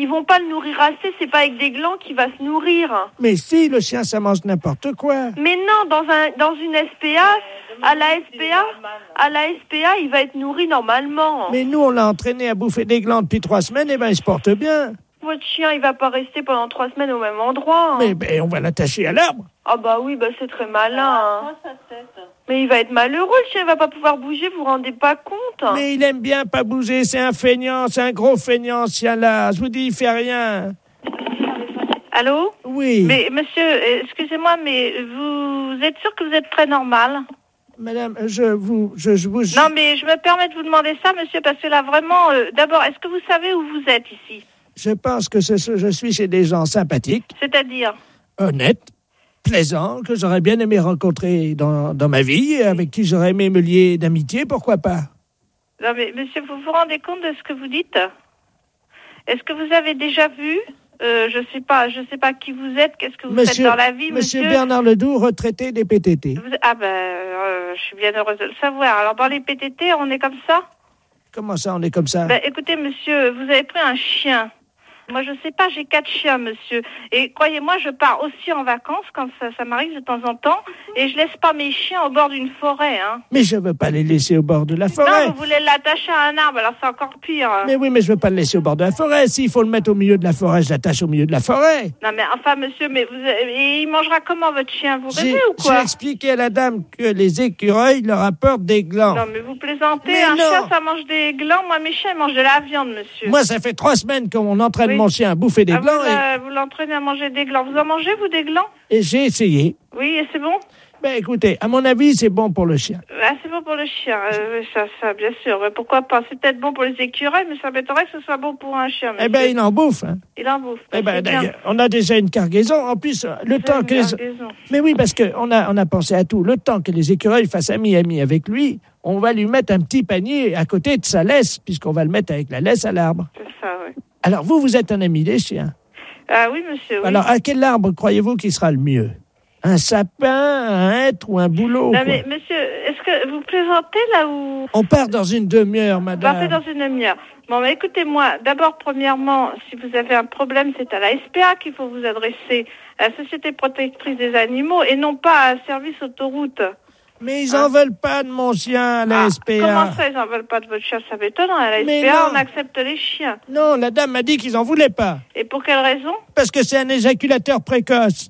Ils vont pas le nourrir assez, c'est pas avec des glands qu'il va se nourrir. Mais si, le chien, ça mange n'importe quoi. Mais non, dans une SPA, à la SPA, il va être nourri normalement. Mais nous, on l'a entraîné à bouffer des glands depuis 3 semaines, et ben il se porte bien. Votre chien, il va pas rester pendant 3 semaines au même endroit. Mais on va l'attacher à l'arbre. Ah bah oui, bah c'est très malin. Mais il va être malheureux, le chien, il va pas pouvoir bouger, vous vous rendez pas compte. Mais il aime bien pas bouger, c'est un feignant, c'est un gros feignant, ce chien-là. Je vous dis, il fait rien. Allô ? Oui. Mais monsieur, excusez-moi, mais vous êtes sûr que vous êtes très normal ? Madame, je vous... Non, mais je me permets de vous demander ça, monsieur, parce que là, vraiment, d'abord, est-ce que vous savez où vous êtes ici ? Je pense que je suis chez des gens sympathiques. C'est-à-dire ? Honnêtes, plaisants, que j'aurais bien aimé rencontrer dans ma vie, avec qui j'aurais aimé me lier d'amitié, pourquoi pas ? Non, mais monsieur, vous vous rendez compte de ce que vous dites ? Est-ce que vous avez déjà vu je sais pas qui vous êtes, qu'est-ce que vous faites dans la vie, monsieur ? Monsieur Bernard Ledoux, retraité des PTT. Je suis bien heureuse de le savoir. Alors, dans les PTT, on est comme ça ? Comment ça, on est comme ça ? Écoutez, monsieur, vous avez pris un chien. Moi, je sais pas, j'ai 4 chiens, monsieur. Et croyez-moi, je pars aussi en vacances quand ça m'arrive de temps en temps. Et je laisse pas mes chiens au bord d'une forêt, hein. Mais je veux pas les laisser au bord de la forêt. Non, vous voulez l'attacher à un arbre, alors c'est encore pire. Mais oui, mais je veux pas le laisser au bord de la forêt. S'il faut le mettre au milieu de la forêt, je l'attache au milieu de la forêt. Non, mais enfin, monsieur, il mangera comment, votre chien ? Vous rêvez ou quoi ? J'ai expliqué à la dame que les écureuils leur apportent des glands. Non, mais vous plaisantez. Un chien, ça mange des glands. Moi, mes chiens, ils mangent de la viande, monsieur. Moi, ça fait 3 semaines qu'on entraîne mon chien à bouffer des glands. Vous l'entraînez à manger des glands. Vous en mangez, vous, des glands ? Et j'ai essayé. Oui, et c'est bon ? Écoutez, à mon avis, c'est bon pour le chien. C'est bon pour le chien, ça, bien sûr. Mais pourquoi pas ? C'est peut-être bon pour les écureuils, mais ça m'étonnerait que ce soit bon pour un chien, monsieur. Il en bouffe, hein. Il en bouffe. D'ailleurs, on a déjà une cargaison. En plus, le temps que Mais oui, parce qu'on a pensé à tout. Le temps que les écureuils fassent ami avec lui, on va lui mettre un petit panier à côté de sa laisse, puisqu'on va le mettre avec la laisse à l'arbre. C'est ça, oui. Alors, vous êtes un ami des chiens. Ah oui, monsieur, oui. Alors, à quel arbre croyez-vous qu'il sera le mieux ? Un sapin, un hêtre ou un bouleau ? Non, mais monsieur, est-ce que vous plaisantez là où... On part dans une demi-heure, madame. Partez dans une demi-heure. Bon, écoutez-moi, d'abord, premièrement, si vous avez un problème, c'est à la SPA qu'il faut vous adresser, à la Société protectrice des animaux, et non pas à Service Autoroute. Mais ils en veulent pas de mon chien à la SPA. Comment ça, ils en veulent pas de votre chien ? Ça m'étonne, à la SPA, on accepte les chiens. Non, la dame m'a dit qu'ils en voulaient pas. Et pour quelle raison ? Parce que c'est un éjaculateur précoce.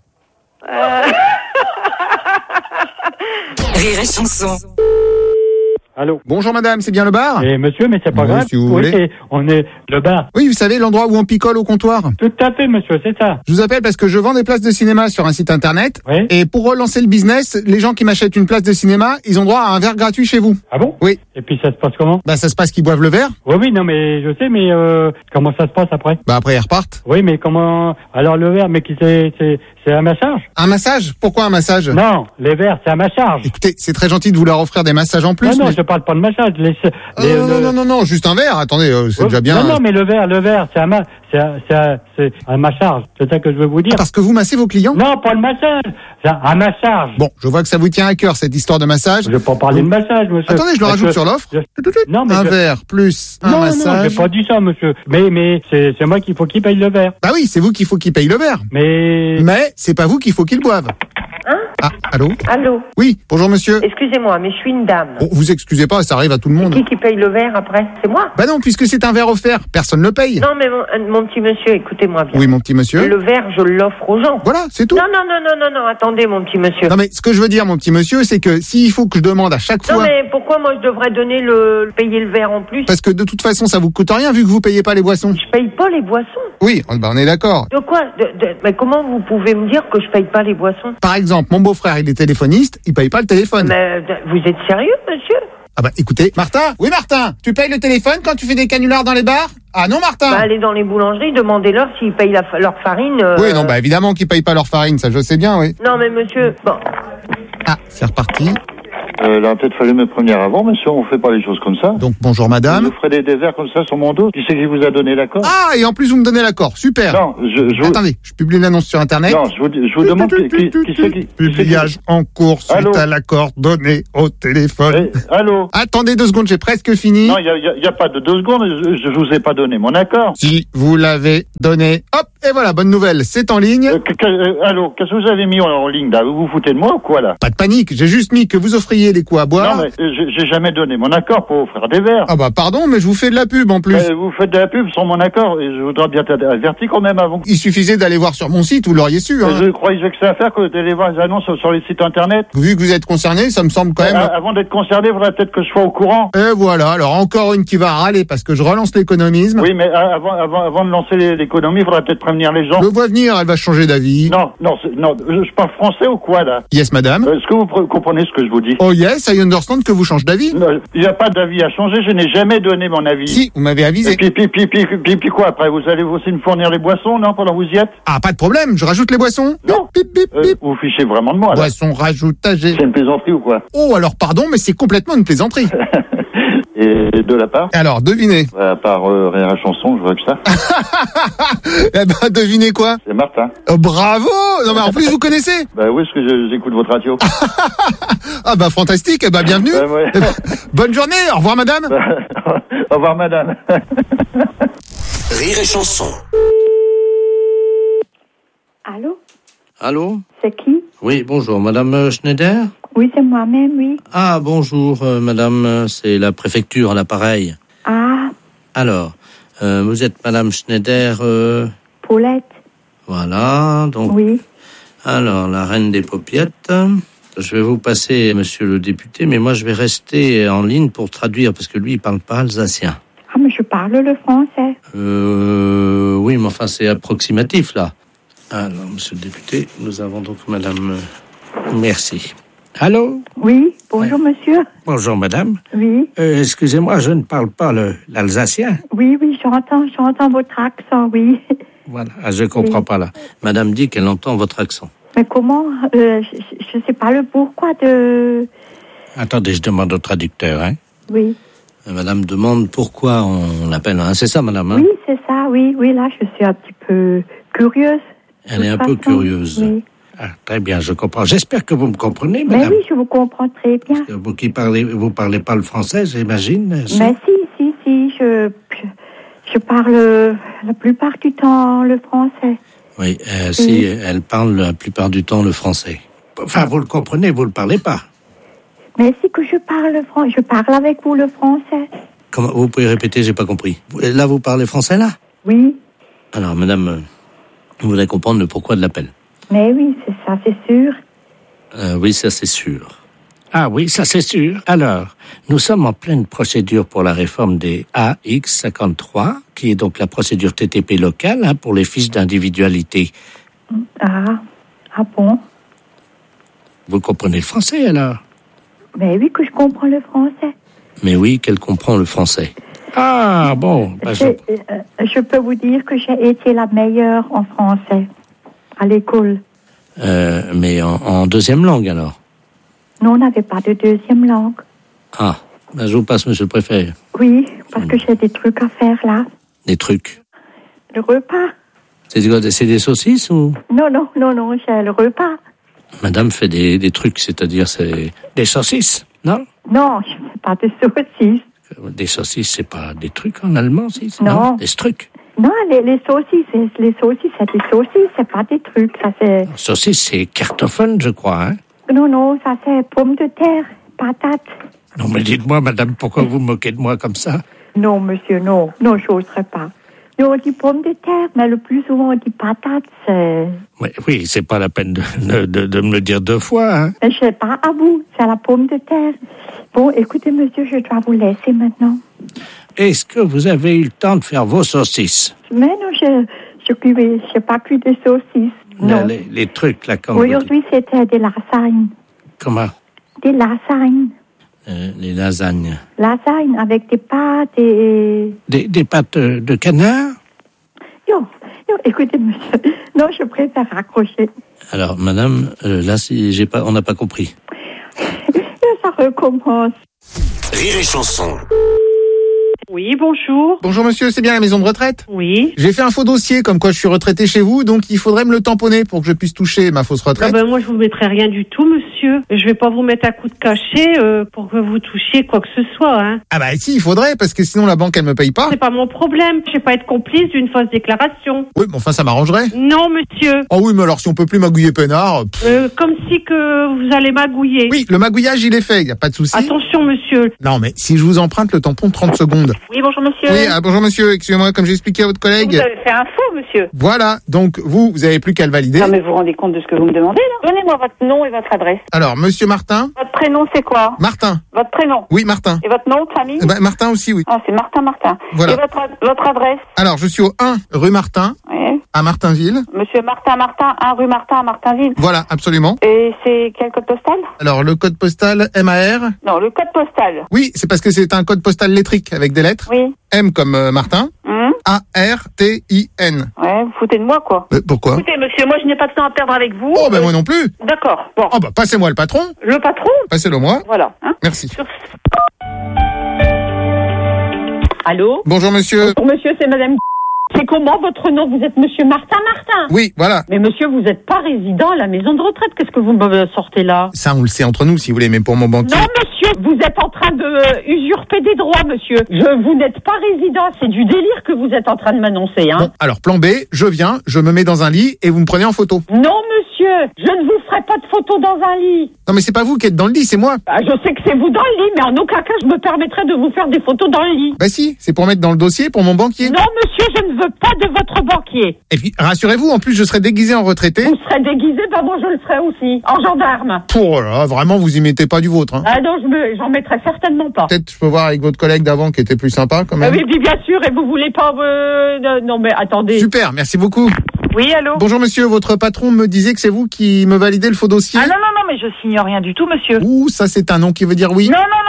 Rire et chanson. Allô. Bonjour madame, c'est bien le bar ? Monsieur, mais c'est pas grave. Si vous voulez. On est le bar. Oui, vous savez, l'endroit où on picole au comptoir. Tout à fait, monsieur, c'est ça. Je vous appelle parce que je vends des places de cinéma sur un site internet. Oui. Et pour relancer le business, les gens qui m'achètent une place de cinéma, ils ont droit à un verre gratuit chez vous. Ah bon ? Oui. Et puis ça se passe comment ? Ça se passe qu'ils boivent le verre. Oui, non, mais je sais, mais comment ça se passe après ? Après, ils repartent. Oui, mais comment... Alors le verre, mais c'est à ma charge ? Un massage ? Pourquoi un massage ? Non, les verres, c'est à ma charge. Écoutez, c'est très gentil de vous leur offrir des massages en plus. Non, je parle pas de massage. Non, juste un verre. Attendez, c'est déjà bien. Non, mais le verre, c'est à ma charge. C'est ça que je veux vous dire. Parce que vous massez vos clients ? Non, pas le massage. C'est à ma charge. Bon, je vois que ça vous tient à cœur, cette histoire de massage. Je vais pas parler de massage, monsieur. Attendez, je le rajoute sur l'offre. Non, mais un verre plus un massage. Non, j'ai pas dit ça, monsieur. Mais c'est moi qu'il faut qu'il paye le verre. Bah oui, c'est vous qu'il faut qu'il paye le verre. Mais c'est pas vous qu'il faut qu'il boive. Allô ? Allô ? Oui, bonjour monsieur. Excusez-moi, mais je suis une dame. Bon, vous excusez pas, ça arrive à tout le monde. Qui paye le verre après ? C'est moi ? Bah non, puisque c'est un verre offert, personne le paye. Non, mais mon petit monsieur, écoutez-moi bien. Oui, mon petit monsieur. Le verre, je l'offre aux gens. Voilà, c'est tout. Non, attendez, mon petit monsieur. Non, mais ce que je veux dire, mon petit monsieur, c'est que s'il faut que je demande à chaque fois... Non, mais pourquoi moi je devrais payer le verre en plus ? Parce que de toute façon, ça vous coûte rien vu que vous payez pas les boissons. Je paye pas les boissons. Oui, on est d'accord. De quoi ? Mais comment vous pouvez me dire que je paye pas les boissons ? Par exemple, mon beau-frère, il est téléphoniste, il paye pas le téléphone. Mais vous êtes sérieux, monsieur ? Écoutez, Martin. Oui, Martin. Tu payes le téléphone quand tu fais des canulars dans les bars ? Ah non, Martin. Allez dans les boulangeries, demandez-leur s'ils payent leur farine. Oui, non, évidemment qu'ils payent pas leur farine, ça je sais bien, oui. Non, mais monsieur, bon. C'est reparti. Il aurait peut-être fallu me prévenir avant, monsieur, on fait pas les choses comme ça. Donc, bonjour madame. Vous ferez des verres comme ça sur mon dos. Qui c'est qui vous a donné l'accord? Ah, et en plus, vous me donnez l'accord. Super. Non, Attendez, je publie l'annonce sur Internet. Non, je vous demande qui c'est qui... Publiage en cours suite à l'accord donné au téléphone. Allô? Attendez 2 secondes, j'ai presque fini. Non, il y a pas de 2 secondes, je vous ai pas donné mon accord. Si vous l'avez donné, hop, et voilà, bonne nouvelle, c'est en ligne. Allô, qu'est-ce que vous avez mis en ligne là? Vous vous foutez de moi ou quoi là? Pas de panique, j'ai juste mis que vous offriez des coups à boire. Non, mais j'ai jamais donné mon accord pour offrir des verres. Ah bah pardon, mais je vous fais de la pub en plus. Vous faites de la pub sans mon accord, et je voudrais bien être averti quand même avant. Il suffisait d'aller voir sur mon site, vous l'auriez su. Hein. Je croyais que c'est à faire que d'aller voir les annonces sur les sites internet. Vu que vous êtes concerné, ça me semble quand même... Avant d'être concerné, il faudrait peut-être que je sois au courant. Et voilà, alors encore une qui va râler parce que je relance l'économisme. Oui, mais avant de lancer l'économie, il faudrait peut-être prévenir les gens. Je le vois venir, elle va changer d'avis. Non, je parle français ou quoi là? Yes, madame. Est-ce que vous comprenez ce que je vous dis? Oh yes, I understand que vous changez d'avis. Il n'y a pas d'avis à changer, je n'ai jamais donné mon avis. Si, vous m'avez avisé. Puis quoi après? Vous allez aussi me fournir les boissons, non, pendant que vous y êtes? Ah, pas de problème, je rajoute les boissons. Non. Bip, bip, bip. Vous fichez vraiment de moi là. Boissons rajoutagées. C'est une plaisanterie ou quoi? Oh, alors pardon, mais c'est complètement une plaisanterie. Et de la part? Alors, devinez. À part Rire à chanson, je vois que ça. Eh ben, devinez quoi? C'est Martin. Oh, bravo! Non, mais en plus, vous connaissez? Bah oui, parce que j'écoute votre radio. Ah bah, fantastique, eh ben, bienvenue. Ouais. Eh ben, bonne journée, au revoir madame. Au revoir madame. Rire et chanson. Allô? Allô? C'est qui? Oui, bonjour, madame Schneider? Oui, c'est moi-même, oui. Ah, bonjour, madame, c'est la préfecture à l'appareil. Ah. Alors, vous êtes madame Schneider... Paulette. Voilà, donc... Oui. Alors, la reine des paupiettes. Je vais vous passer, monsieur le député, mais moi, je vais rester en ligne pour traduire, parce que lui, il parle pas alsacien. Ah, mais je parle le français. Oui, mais enfin, c'est approximatif, là. Alors, monsieur le député, nous avons donc madame... Merci. Allô? Oui, bonjour monsieur. Bonjour madame. Oui. Excusez-moi, je ne parle pas l'alsacien. Oui, j'entends votre accent, oui. Voilà, je comprends pas là. Madame dit qu'elle entend votre accent. Mais comment? Je sais pas le pourquoi de... Attendez, je demande au traducteur, hein. Oui. Madame demande pourquoi on l'appelle, hein. C'est ça madame, hein? Oui, c'est ça, oui, là, je suis un petit peu curieuse. Elle est un peu curieuse. Oui. Ah, très bien, je comprends. J'espère que vous me comprenez, madame. Mais oui, je vous comprends très bien. Parce que vous parlez pas le français, j'imagine. Si. Mais si, je parle la plupart du temps le français. Oui, si, elle parle la plupart du temps le français. Enfin, vous le comprenez, vous le parlez pas. Mais si que je parle le français, je parle avec vous le français. Comment, vous pouvez répéter, j'ai pas compris. Là, vous parlez français, là? Oui. Alors, madame, vous voulez comprendre le pourquoi de l'appel? Mais oui, c'est ça, c'est sûr. Oui, ça c'est sûr. Ah oui, ça c'est sûr. Alors, nous sommes en pleine procédure pour la réforme des AX53, qui est donc la procédure TTP locale, hein, pour les fiches d'individualité. Ah bon? Vous comprenez le français alors? Mais oui, que je comprends le français. Mais oui, qu'elle comprend le français. Ah bon. Bah, je peux vous dire que j'ai été la meilleure en français. À l'école. Mais en deuxième langue, alors? Non, on n'avait pas de deuxième langue. Ah, ben je vous passe, monsieur le préfet. Oui, parce que j'ai des trucs à faire, là. Des trucs? Le repas. C'est des saucisses, ou? Non, j'ai le repas. Madame fait des trucs, c'est-à-dire c'est des saucisses, non? Non, je ne fais pas de saucisses. Des saucisses, c'est pas des trucs en allemand, si? Non. Des trucs? Non, les saucisses, c'est des saucisses, c'est pas des trucs, ça c'est... Saucisses, c'est Kartoffeln, je crois, hein? Non, ça c'est pommes de terre, patates. Non, mais dites-moi, madame, pourquoi vous moquez de moi comme ça? Non, monsieur, non, j'oserais pas. Non, on dit pommes de terre, mais le plus souvent on dit patates, c'est... Oui, c'est pas la peine de me le dire 2 fois, hein? Mais je sais pas à vous, c'est la pomme de terre. Bon, écoutez, monsieur, je dois vous laisser maintenant. Est-ce que vous avez eu le temps de faire vos saucisses? Mais non, je pas cuit de saucisses. Non. Les trucs, là, comme... Aujourd'hui, c'était des lasagnes. Comment? Des lasagnes. Les lasagnes. Lasagnes avec des pâtes et... Des pâtes de canard? Non, écoutez, monsieur. Non, je préfère raccrocher. Alors, madame, là, on n'a pas compris. Ça commence. Rire et chanson. Oui, bonjour. Bonjour monsieur, c'est bien la maison de retraite ? Oui. J'ai fait un faux dossier comme quoi je suis retraité chez vous, donc il faudrait me le tamponner pour que je puisse toucher ma fausse retraite. Moi, je vous mettrai rien du tout, monsieur. Je vais pas vous mettre un coup de cachet pour que vous touchiez quoi que ce soit, hein. Ah bah si, il faudrait, parce que sinon la banque elle me paye pas. C'est pas mon problème. Je vais pas être complice d'une fausse déclaration. Oui, mais enfin ça m'arrangerait. Non, monsieur. Oh oui, mais alors si on peut plus magouiller peinard... Comme si que vous allez magouiller. Oui, le magouillage il est fait, y a pas de souci. Attention, monsieur. Non mais si je vous emprunte le tampon de 30 secondes. Oui, bonjour monsieur. Oui, bonjour monsieur, excusez-moi, comme j'ai expliqué à votre collègue... Vous avez fait un faux, monsieur. Voilà, donc vous avez plus qu'à le valider. Non mais vous vous rendez compte de ce que vous me demandez là? Donnez-moi votre nom et votre adresse. Alors, monsieur Martin. Votre prénom c'est quoi? Martin. Votre prénom? Oui, Martin. Et votre nom de famille? Martin aussi, oui. Ah, c'est Martin. Voilà. Et votre adresse? Alors, je suis au 1 rue Martin, à Martinville. Monsieur Martin, 1 rue Martin à Martinville. Voilà, absolument. Et c'est quel code postal? Alors, le code postal MAR. Non, le code postal. Oui, c'est parce que c'est un code postal lettrique avec des lettres. Oui. M comme Martin. ARTIN. Ouais, vous foutez de moi, quoi. Pourquoi? Écoutez, monsieur, moi je n'ai pas de temps à perdre avec vous. Oh, ben moi non plus. D'accord, bon. Oh, bah passez-moi le patron. Le patron? Passez-le moi. Voilà. Hein. Merci. Allô? Bonjour monsieur. Bonjour monsieur, c'est madame... C'est comment votre nom? Vous êtes monsieur Martin? Oui, voilà. Mais monsieur, vous n'êtes pas résident à la maison de retraite. Qu'est-ce que vous me sortez là? Ça, on le sait entre nous, si vous voulez, mais pour mon banquier... Non, monsieur, vous êtes en train de usurper des droits, monsieur. Vous n'êtes pas résident. C'est du délire que vous êtes en train de m'annoncer, hein. Bon, alors, plan B, je viens, je me mets dans un lit et vous me prenez en photo. Non, monsieur, je ne vous ferai pas de photo dans un lit. Non, mais c'est pas vous qui êtes dans le lit, c'est moi. Bah, je sais que c'est vous dans le lit, mais en aucun cas je me permettrai de vous faire des photos dans le lit. Bah si, c'est pour mettre dans le dossier pour mon banquier. Non, monsieur, je ne veux pas de votre banquier. Et puis, rassurez-vous, en plus, je serai déguisé en retraité. Vous serez déguisé, bah moi je le serai aussi, en gendarme. Oh là, vraiment, vous y mettez pas du vôtre, hein. Ah non, j'en mettrai certainement pas. Peut-être je peux voir avec votre collègue d'avant qui était plus sympa, quand même. Oui, bien sûr, et vous voulez pas... Non, mais attendez. Super, merci beaucoup. Oui, allô? Bonjour monsieur, votre patron me disait que c'est vous qui me validez le faux dossier. Ah non, mais je signe rien du tout, monsieur. Ouh, ça c'est un nom qui veut dire oui.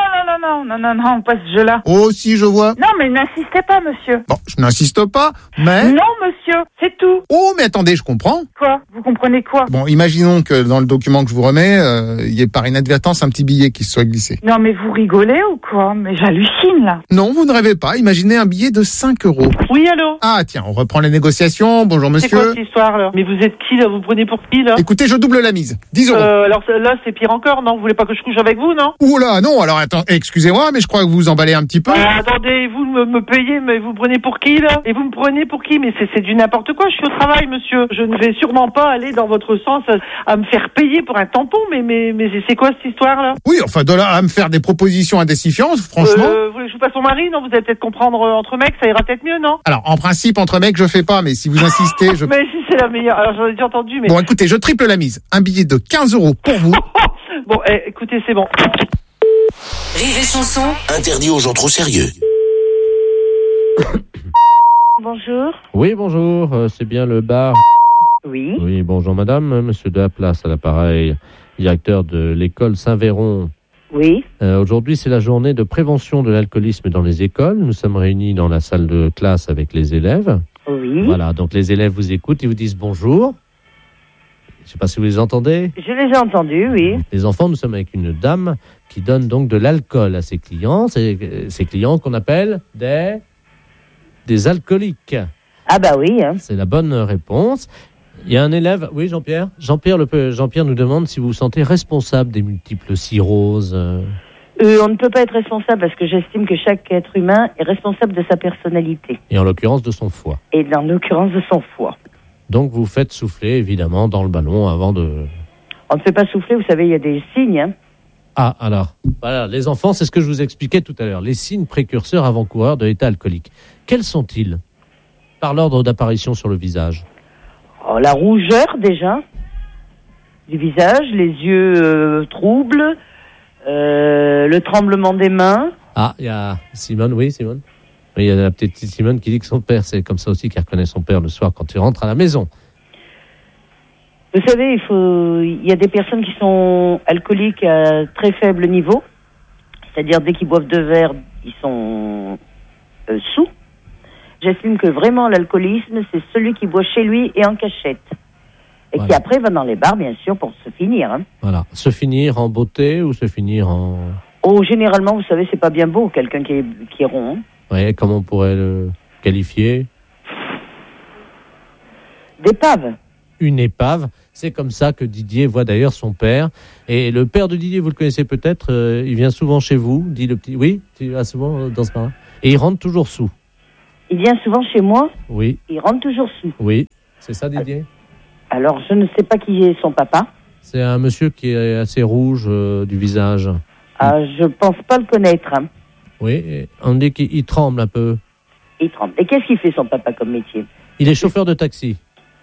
Non, pas ce jeu-là. Oh, si, je vois. Non, mais n'insistez pas, monsieur. Bon, je n'insiste pas, mais... Non, monsieur, c'est tout. Oh, mais attendez, je comprends. Quoi? Vous comprenez quoi? Bon, imaginons que dans le document que je vous remets, il y ait par inadvertance un petit billet qui se soit glissé. Non, mais vous rigolez ou quoi? Mais j'hallucine, là. Non, vous ne rêvez pas. Imaginez un billet de 5 €. Oui, allô? Ah, tiens, on reprend les négociations. Bonjour, monsieur. C'est quoi cette histoire, là? Mais vous êtes qui, là? Vous prenez pour qui, là? Écoutez, je double la mise. 10 €. Alors là, c'est pire encore, non? Vous voulez pas que je couche avec vous, non? Ouh là, non, alors attends, excusez-moi, mais je crois que vous emballez un petit peu. Attendez, vous me payez, mais vous prenez pour qui, là? Et vous me prenez pour qui? Mais c'est du n'importe quoi, je suis au travail, monsieur. Je ne vais sûrement pas aller dans votre sens à me faire payer pour un tampon, mais c'est quoi cette histoire-là? Oui, enfin, de là à me faire des propositions indécifiantes, franchement. Vous voulez que je vous passe mon mari? Non, vous allez peut-être comprendre entre mecs, ça ira peut-être mieux, non? Alors, en principe, entre mecs, je fais pas, mais si vous insistez, je... Mais si c'est la meilleure, alors j'en ai déjà entendu, mais... Bon, écoutez, je triple la mise. Un billet de 15 € pour vous. Bon, écoutez, c'est bon. Rire et chanson, interdit aux gens trop sérieux. Bonjour. Oui, bonjour, c'est bien le bar. Oui. Oui, bonjour madame, monsieur de la Place à l'appareil, directeur de l'école Saint-Véron. Oui. Aujourd'hui, c'est la journée de prévention de l'alcoolisme dans les écoles. Nous sommes réunis dans la salle de classe avec les élèves. Oui. Voilà, donc les élèves vous écoutent, ils vous disent bonjour. Je ne sais pas si vous les entendez. Je les ai entendus, oui. Les enfants, nous sommes avec une dame qui donne donc de l'alcool à ses clients. C'est ces clients qu'on appelle des alcooliques. Ah bah oui. Hein. C'est la bonne réponse. Il y a un élève, oui Jean-Pierre. Jean-Pierre nous demande si vous vous sentez responsable des multiples cirrhoses. On ne peut pas être responsable parce que j'estime que chaque être humain est responsable de sa personnalité. Et en l'occurrence de son foie. Et dans l'occurrence de son foie. Donc vous faites souffler évidemment dans le ballon avant de... On ne fait pas souffler, vous savez, il y a des signes. Hein. Ah, alors, voilà, les enfants, c'est ce que je vous expliquais tout à l'heure. Les signes précurseurs avant-coureurs de l'état alcoolique. Quels sont-ils? Par l'ordre d'apparition sur le visage. Oh, la rougeur déjà du visage, les yeux troubles, le tremblement des mains. Ah, il y a Simone, oui Simone. Oui, il y a la petite Simone qui dit que son père, c'est comme ça aussi qu'elle reconnaît son père le soir quand il rentre à la maison. Vous savez, il y a des personnes qui sont alcooliques à très faible niveau, c'est-à-dire dès qu'ils boivent 2 verres, ils sont sous. J'estime que vraiment l'alcoolisme, c'est celui qui boit chez lui et en cachette. Et qui après va dans les bars, bien sûr, pour se finir. Hein. Voilà. Se finir en beauté ou se finir en... Oh, généralement, vous savez, c'est pas bien beau, quelqu'un qui est rond. Hein. Oui, comment on pourrait le qualifier? D'épave. Une épave. C'est comme ça que Didier voit d'ailleurs son père. Et le père de Didier, vous le connaissez peut-être, il vient souvent chez vous, dit le petit. Oui, tu vas souvent dans ce marin. Et il rentre toujours sous. Il vient souvent chez moi? Oui. Il rentre toujours sous. Oui, c'est ça Didier? Alors, je ne sais pas qui est son papa. C'est un monsieur qui est assez rouge du visage. Ah, je pense pas le connaître. Hein. Oui, on dit qu'il tremble un peu. Il tremble. Et qu'est-ce qu'il fait son papa comme métier? Il est chauffeur de taxi.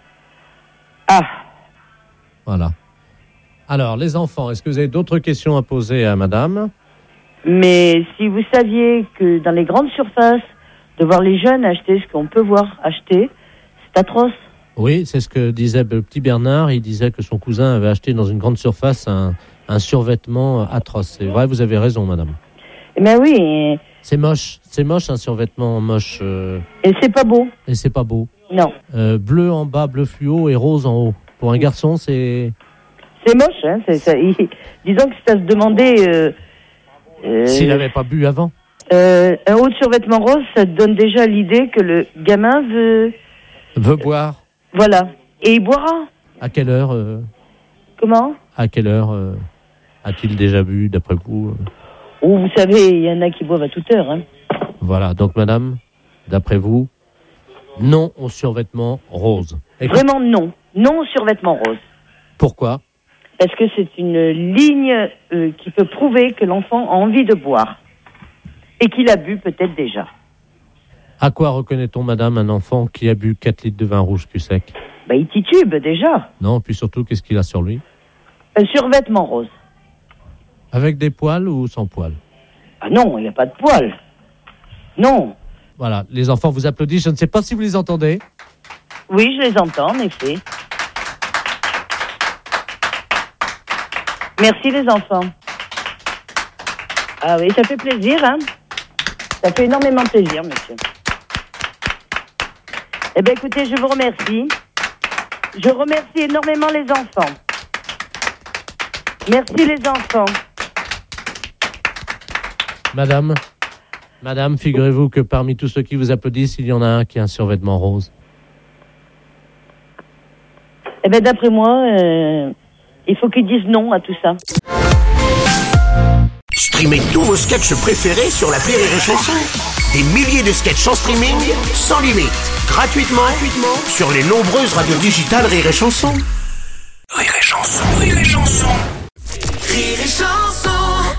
Ah. Voilà. Alors, les enfants, est-ce que vous avez d'autres questions à poser à madame? Mais si vous saviez que dans les grandes surfaces, de voir les jeunes acheter ce qu'on peut voir acheter, c'est atroce. Oui, c'est ce que disait le petit Bernard. Il disait que son cousin avait acheté dans une grande surface un survêtement atroce. C'est vrai, vous avez raison, madame. Eh bien oui. C'est moche un survêtement moche. Et c'est pas beau. Et c'est pas beau. Non. Bleu en bas, bleu fluo et rose en haut. Pour un garçon, c'est... C'est moche, hein. Disons que ça se demandait... S'il n'avait pas bu avant. Un haut de survêtement rose, ça te donne déjà l'idée que le gamin veut boire. Voilà. Et il boira. À quelle heure Comment? À quelle heure a-t-il déjà bu, d'après vous Oh, vous savez, il y en a qui boivent à toute heure. Hein. Voilà. Donc, madame, d'après vous, non au survêtement rose. Vraiment non. Non au survêtement rose. Pourquoi? Parce que c'est une ligne qui peut prouver que l'enfant a envie de boire. Et qu'il a bu peut-être déjà. À quoi reconnaît-on, madame, un enfant qui a bu 4 litres de vin rouge cul sec? Il titube déjà. Non, puis surtout, qu'est-ce qu'il a sur lui? Un survêtement rose. Avec des poils ou sans poils? Ah non, il n'y a pas de poils. Non. Voilà, les enfants vous applaudissent. Je ne sais pas si vous les entendez. Oui, je les entends, en effet. Merci, les enfants. Ah oui, ça fait plaisir, hein. Ça fait énormément plaisir, monsieur. Eh bien, écoutez, je vous remercie. Je remercie énormément les enfants. Merci, les enfants. Madame, figurez-vous que parmi tous ceux qui vous applaudissent, il y en a un qui a un survêtement rose. Eh bien, d'après moi, il faut qu'ils disent non à tout ça. Streamez tous vos sketchs préférés sur l'appli Rire et Chanson. Des milliers de sketchs en streaming, sans limite, gratuitement sur les nombreuses radios digitales Rire et Chanson. Rire et Chanson, Rire et Chanson. Rire et Chanson.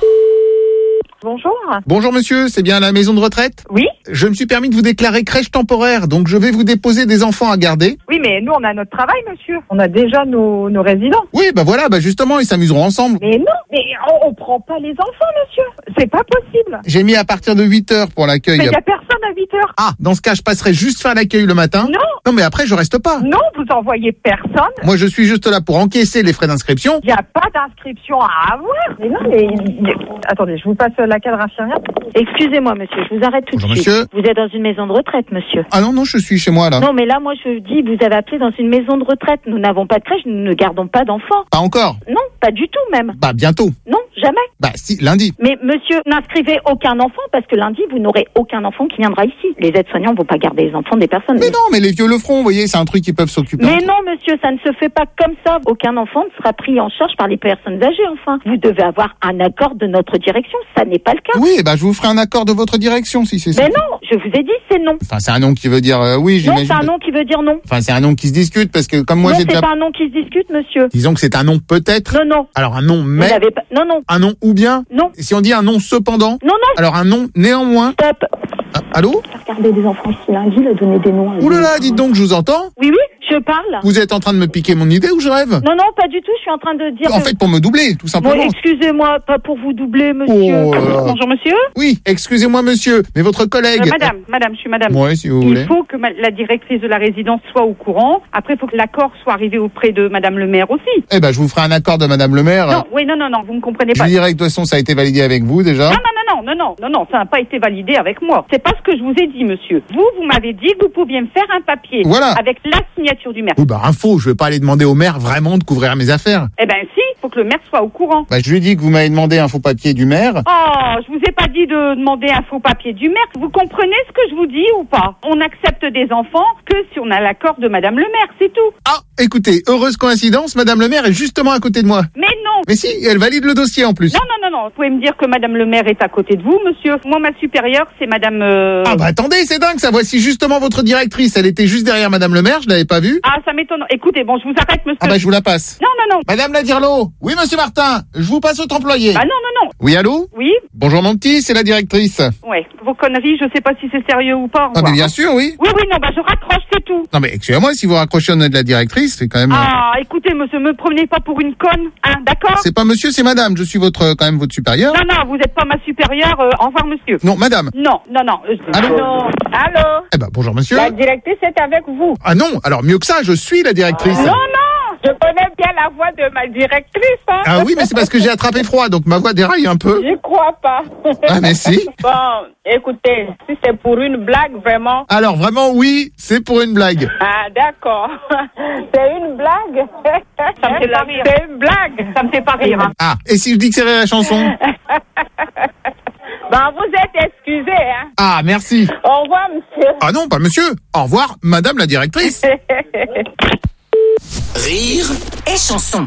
Bonjour. Bonjour monsieur, c'est bien la maison de retraite? Oui. Je me suis permis de vous déclarer crèche temporaire, donc je vais vous déposer des enfants à garder. Oui, mais nous on a notre travail, monsieur. On a déjà nos résidents. Oui, voilà, justement, ils s'amuseront ensemble. Mais non, mais on prend pas les enfants, monsieur. C'est pas possible. J'ai mis à partir de 8h pour l'accueil. Mais il y a personne à 8h. Ah, dans ce cas, je passerai juste faire l'accueil le matin. Non, mais après, je reste pas. Non, vous envoyez personne. Moi, je suis juste là pour encaisser les frais d'inscription. Il n'y a pas d'inscription à avoir. Mais non, mais... Attendez, je vous passe la cadre infirmière. Excusez-moi, monsieur, je vous arrête tout de suite. Monsieur. Vous êtes dans une maison de retraite, monsieur. Ah non, je suis chez moi, là. Non, mais là, moi, je dis, vous avez appelé dans une maison de retraite. Nous n'avons pas de crèche, nous ne gardons pas d'enfants. Pas encore? Non, pas du tout, même. Bientôt. Non, jamais. Si, lundi. Mais monsieur, n'inscrivez aucun enfant, parce que lundi, vous n'aurez aucun enfant qui viendra ici. Les aides-soignants ne vont pas garder les enfants des personnes. Mais non, mais les vieux le feront, vous voyez, c'est un truc qu'ils peuvent s'occuper. Mais non, monsieur, ça ne se fait pas comme ça. Aucun enfant ne sera pris en charge par les personnes âgées, enfin. Vous devez avoir un accord de notre direction, ça n'est pas le cas. Oui, je vous ferai un accord de votre direction, si c'est ça. Mais non, je vous ai dit, c'est non. Enfin, c'est un nom qui veut dire oui, j'imagine. Non, c'est un nom qui veut dire non. Enfin, c'est un nom qui se discute, parce que comme moi j'ai déjà... Non, c'est pas un nom qui se discute, monsieur. Disons que c'est un nom peut-être. Non. Alors un nom mais... Vous n'avez pas... Non. Un nom ou bien? Non. Et si on dit un nom cependant? Non. Alors un nom néanmoins? Stop. Allô? Regardez des enfants ici lundi, leur donner des noms. Ouh là là, dites donc, je vous entends? Oui, je parle. Vous êtes en train de me piquer mon idée ou je rêve? Non, pas du tout, je suis en train de dire... En fait, pour me doubler, tout simplement. Bon, excusez-moi, pas pour vous doubler, monsieur. Bonjour, monsieur. Oui, excusez-moi, monsieur, mais votre collègue... Madame, je suis madame. Oui, si vous voulez. Il faut que la directrice de la résidence soit au courant. Après, il faut que l'accord soit arrivé auprès de madame le maire aussi. Je vous ferai un accord de madame le maire. Non, vous me comprenez pas. Je dirais que de toute façon, ça a été validé avec vous, déjà. Non, ça n'a pas été validé avec moi. C'est pas ce que je vous ai dit, monsieur. Vous m'avez dit que vous pouviez me faire un papier. Voilà. Avec la signature du maire. Oui, info, je vais pas aller demander au maire vraiment de couvrir mes affaires. Eh ben si, faut que le maire soit au courant. Bah, je lui ai dit que vous m'avez demandé un faux papier du maire. Oh, je vous ai pas dit de demander un faux papier du maire. Vous comprenez ce que je vous dis ou pas? On accepte des enfants que si on a l'accord de madame le maire, c'est tout. Ah, écoutez, heureuse coïncidence, madame le maire est justement à côté de moi. Mais non. Mais si, elle valide le dossier en plus. Non. Vous pouvez me dire que madame le maire est à côté de vous, monsieur. Moi, ma supérieure, c'est madame... Ah bah attendez, c'est dingue ça. Voici justement votre directrice. Elle était juste derrière madame le maire, je l'avais pas vue. Ah, ça m'étonne. Écoutez, bon, je vous arrête, monsieur. Ah bah je vous la passe. Non. Madame Ladirlo. Oui, monsieur Martin. Je vous passe votre employé. Ah non. Oui, allô? Oui. Bonjour mon petit, c'est la directrice. Ouais. Vos conneries, je sais pas si c'est sérieux ou pas. Ah mais bien sûr, oui. Oui, non, bah je raccroche, c'est tout. Non mais excusez-moi, si vous raccrochez au nom de la directrice, c'est quand même... Ah, écoutez, monsieur, me prenez pas pour une conne, hein, d'accord? C'est pas monsieur, c'est madame. Je suis quand même votre supérieur. Non, vous êtes pas ma supérieure. Au revoir, monsieur. Non, madame. Non. Allô? Allô? Eh ben bonjour monsieur. La directrice est avec vous. Ah non, alors mieux que ça, je suis la directrice. Non, je connais bien la voix de ma directrice. Hein. Ah oui, mais c'est parce que j'ai attrapé froid, donc ma voix déraille un peu. J'y crois pas. Ah mais si. Bon, écoutez, si c'est pour une blague, vraiment. Alors vraiment oui, c'est pour une blague. Ah d'accord. C'est une blague. Ça me fait pas rire. C'est une blague. Ça me fait pas rire. Hein. Ah, et si je dis que c'est la chanson? Ben, vous êtes excusé, hein. Ah, merci. Au revoir, monsieur. Ah non, pas monsieur. Au revoir, madame la directrice. Rire et chanson.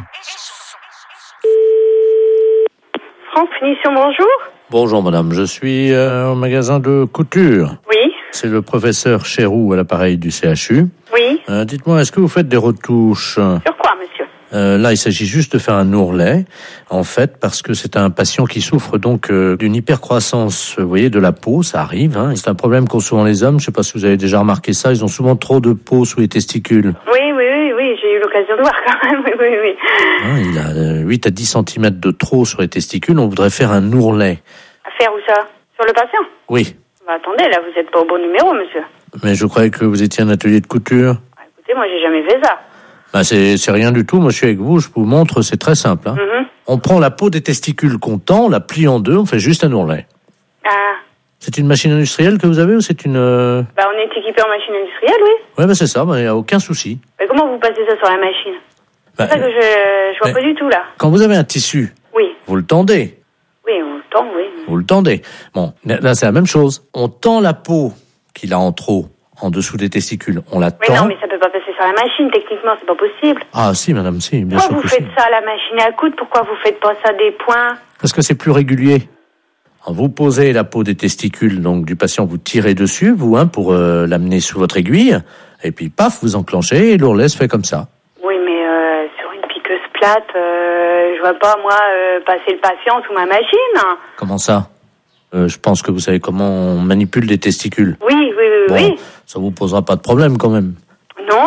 France Finition, bonjour. Bonjour madame, je suis au magasin de couture. Oui. C'est le professeur Chéroux à l'appareil du CHU. Oui. Dites-moi, est-ce que vous faites des retouches? Sur quoi, monsieur? Là, il s'agit juste de faire un ourlet, en fait, parce que c'est un patient qui souffre donc d'une hypercroissance, vous voyez, de la peau, ça arrive. Hein. C'est un problème qu'ont souvent les hommes, je ne sais pas si vous avez déjà remarqué ça, ils ont souvent trop de peau sous les testicules. Oui, j'ai eu l'occasion de voir quand même, oui. Hein, il a 8 à 10 cm de trop sur les testicules, on voudrait faire un ourlet. À faire où ça? Sur le patient? Oui. Bah, attendez, là, vous n'êtes pas au bon numéro, monsieur. Mais je croyais que vous étiez un atelier de couture. Écoutez, moi, j'ai jamais fait ça. Bah c'est rien du tout, moi je suis avec vous, je vous montre, c'est très simple. Hein. On prend la peau des testicules qu'on tend, on la plie en deux, on fait juste un ourlet. Ah. C'est une machine industrielle que vous avez ou c'est une... Bah on est équipé en machine industrielle, oui. Ouais, bah c'est ça, il n'y a aucun souci. Mais comment vous passez ça sur la machine? C'est ça que je vois pas du tout, là. Quand vous avez un tissu, oui, vous le tendez. Oui, on le tend, oui. Vous le tendez. Bon, là c'est la même chose. On tend la peau qu'il a en trop, en dessous des testicules, on la tend. Mais non, mais ça peut pas passer sur la machine, techniquement, c'est pas possible. Ah si, madame, si, bien sûr. sûr. Pourquoi vous faites ça à la machine à coudre? Pourquoi vous faites pas ça des points? Parce que c'est plus régulier. Vous posez la peau des testicules donc du patient, vous tirez dessus, vous, pour l'amener sous votre aiguille, et puis paf, vous enclenchez et l'ourlet se fait comme ça. Oui, mais sur une piqueuse plate, je vois pas, moi, passer le patient sous ma machine. Comment ça? Je pense que vous savez comment on manipule les testicules. Oui. Bon, ça vous posera pas de problème quand même. Non.